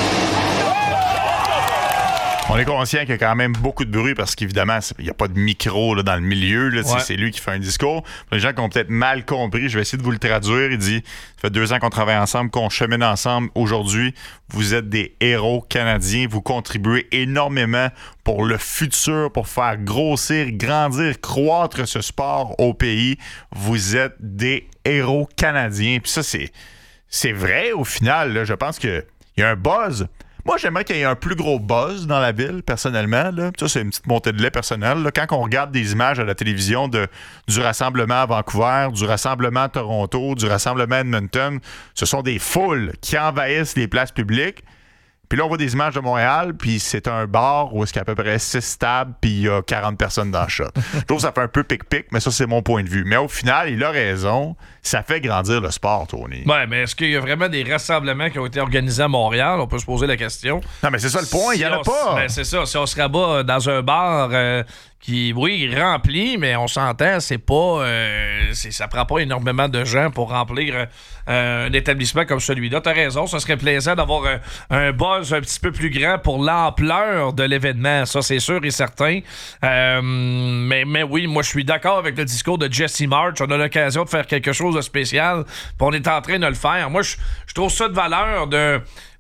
On est conscient qu'il y a quand même beaucoup de bruit parce qu'évidemment, il n'y a pas de micro là, dans le milieu. Là, ouais. C'est lui qui fait un discours. Pour les gens qui ont peut-être mal compris, je vais essayer de vous le traduire. Il dit, ça fait deux ans qu'on travaille ensemble, qu'on chemine ensemble. Aujourd'hui, vous êtes des héros canadiens. Vous contribuez énormément pour le futur, pour faire grossir, grandir, croître ce sport au pays. Vous êtes des héros canadiens. Puis ça, c'est, c'est vrai au final. Là, je pense qu'il y a un buzz. Moi, j'aimerais qu'il y ait un plus gros buzz dans la ville, personnellement. Là. Ça, c'est une petite montée de lait personnelle. Là. Quand on regarde des images à la télévision de, du rassemblement à Vancouver, du rassemblement à Toronto, du rassemblement à Edmonton, ce sont des foules qui envahissent les places publiques. Puis là, on voit des images de Montréal, puis c'est un bar où est-ce qu'il y a à peu près six tables, puis il y a quarante personnes dans le shot. Je trouve que ça fait un peu pic-pic, mais ça, c'est mon point de vue. Mais au final, il a raison. Ça fait grandir le sport, Tony. Ouais, mais est-ce qu'il y a vraiment des rassemblements qui ont été organisés à Montréal? On peut se poser la question. Non, mais c'est ça le point, il si n'y en a on, pas. Ben, c'est ça. Si on se rabat dans un bar euh, qui, oui, rempli, mais on s'entend, c'est pas... Euh, c'est, ça prend pas énormément de gens pour remplir euh, un établissement comme celui-là. T'as raison, ça serait plaisant d'avoir euh, un buzz un petit peu plus grand pour l'ampleur de l'événement. Ça, c'est sûr et certain. Euh, mais, mais oui, moi, je suis d'accord avec le discours de Jesse Marsh. On a l'occasion de faire quelque chose de spécial, puis on est en train de le faire. Moi, je, je trouve ça de valeur de...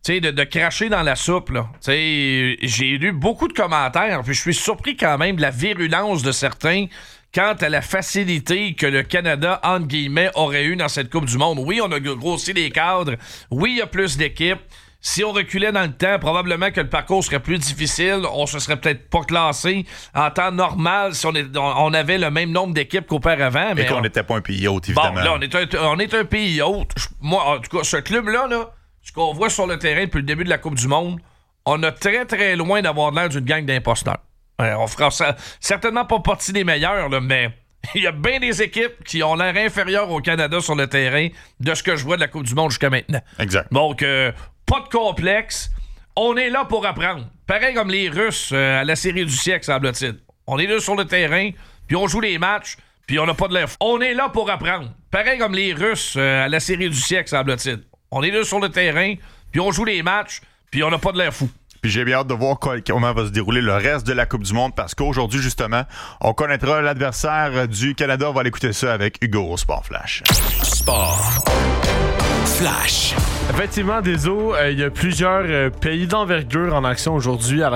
tu sais, de, de cracher dans la soupe, là. Tu sais, j'ai lu beaucoup de commentaires, puis je suis surpris quand même de la virulence de certains quant à la facilité que le Canada, entre guillemets, aurait eu dans cette Coupe du Monde. Oui, on a grossi les cadres. Oui, il y a plus d'équipes. Si on reculait dans le temps, probablement que le parcours serait plus difficile. On se serait peut-être pas classé en temps normal si on, est, on, on avait le même nombre d'équipes qu'auparavant. Et qu'on n'était on... pas un pays hôte, évidemment. Bon, là, on est un, on est un pays hôte. Moi, en tout cas, ce club-là, là, ce qu'on voit sur le terrain depuis le début de la Coupe du Monde, on a très, très loin d'avoir l'air d'une gang d'imposteurs. Ouais, on fera ça, certainement pas partie des meilleurs, là, mais il y a bien des équipes qui ont l'air inférieures au Canada sur le terrain de ce que je vois de la Coupe du Monde jusqu'à maintenant. Exact. Donc, euh, pas de complexe. On est là pour apprendre. Pareil comme les Russes euh, à la série du siècle, semble-t-il. On est là sur le terrain, puis on joue les matchs, puis on n'a pas de l'air fou. On est là pour apprendre. Pareil comme les Russes euh, à la série du siècle, semble-t-il. On est là sur le terrain, puis on joue les matchs, puis on n'a pas de l'air fou. Puis j'ai bien hâte de voir comment va se dérouler le reste de la Coupe du Monde parce qu'aujourd'hui, justement, on connaîtra l'adversaire du Canada. On va aller écouter ça avec Hugo au Sport Flash. Sport Flash. Effectivement, Deso, il euh, y a plusieurs euh, pays d'envergure en action aujourd'hui.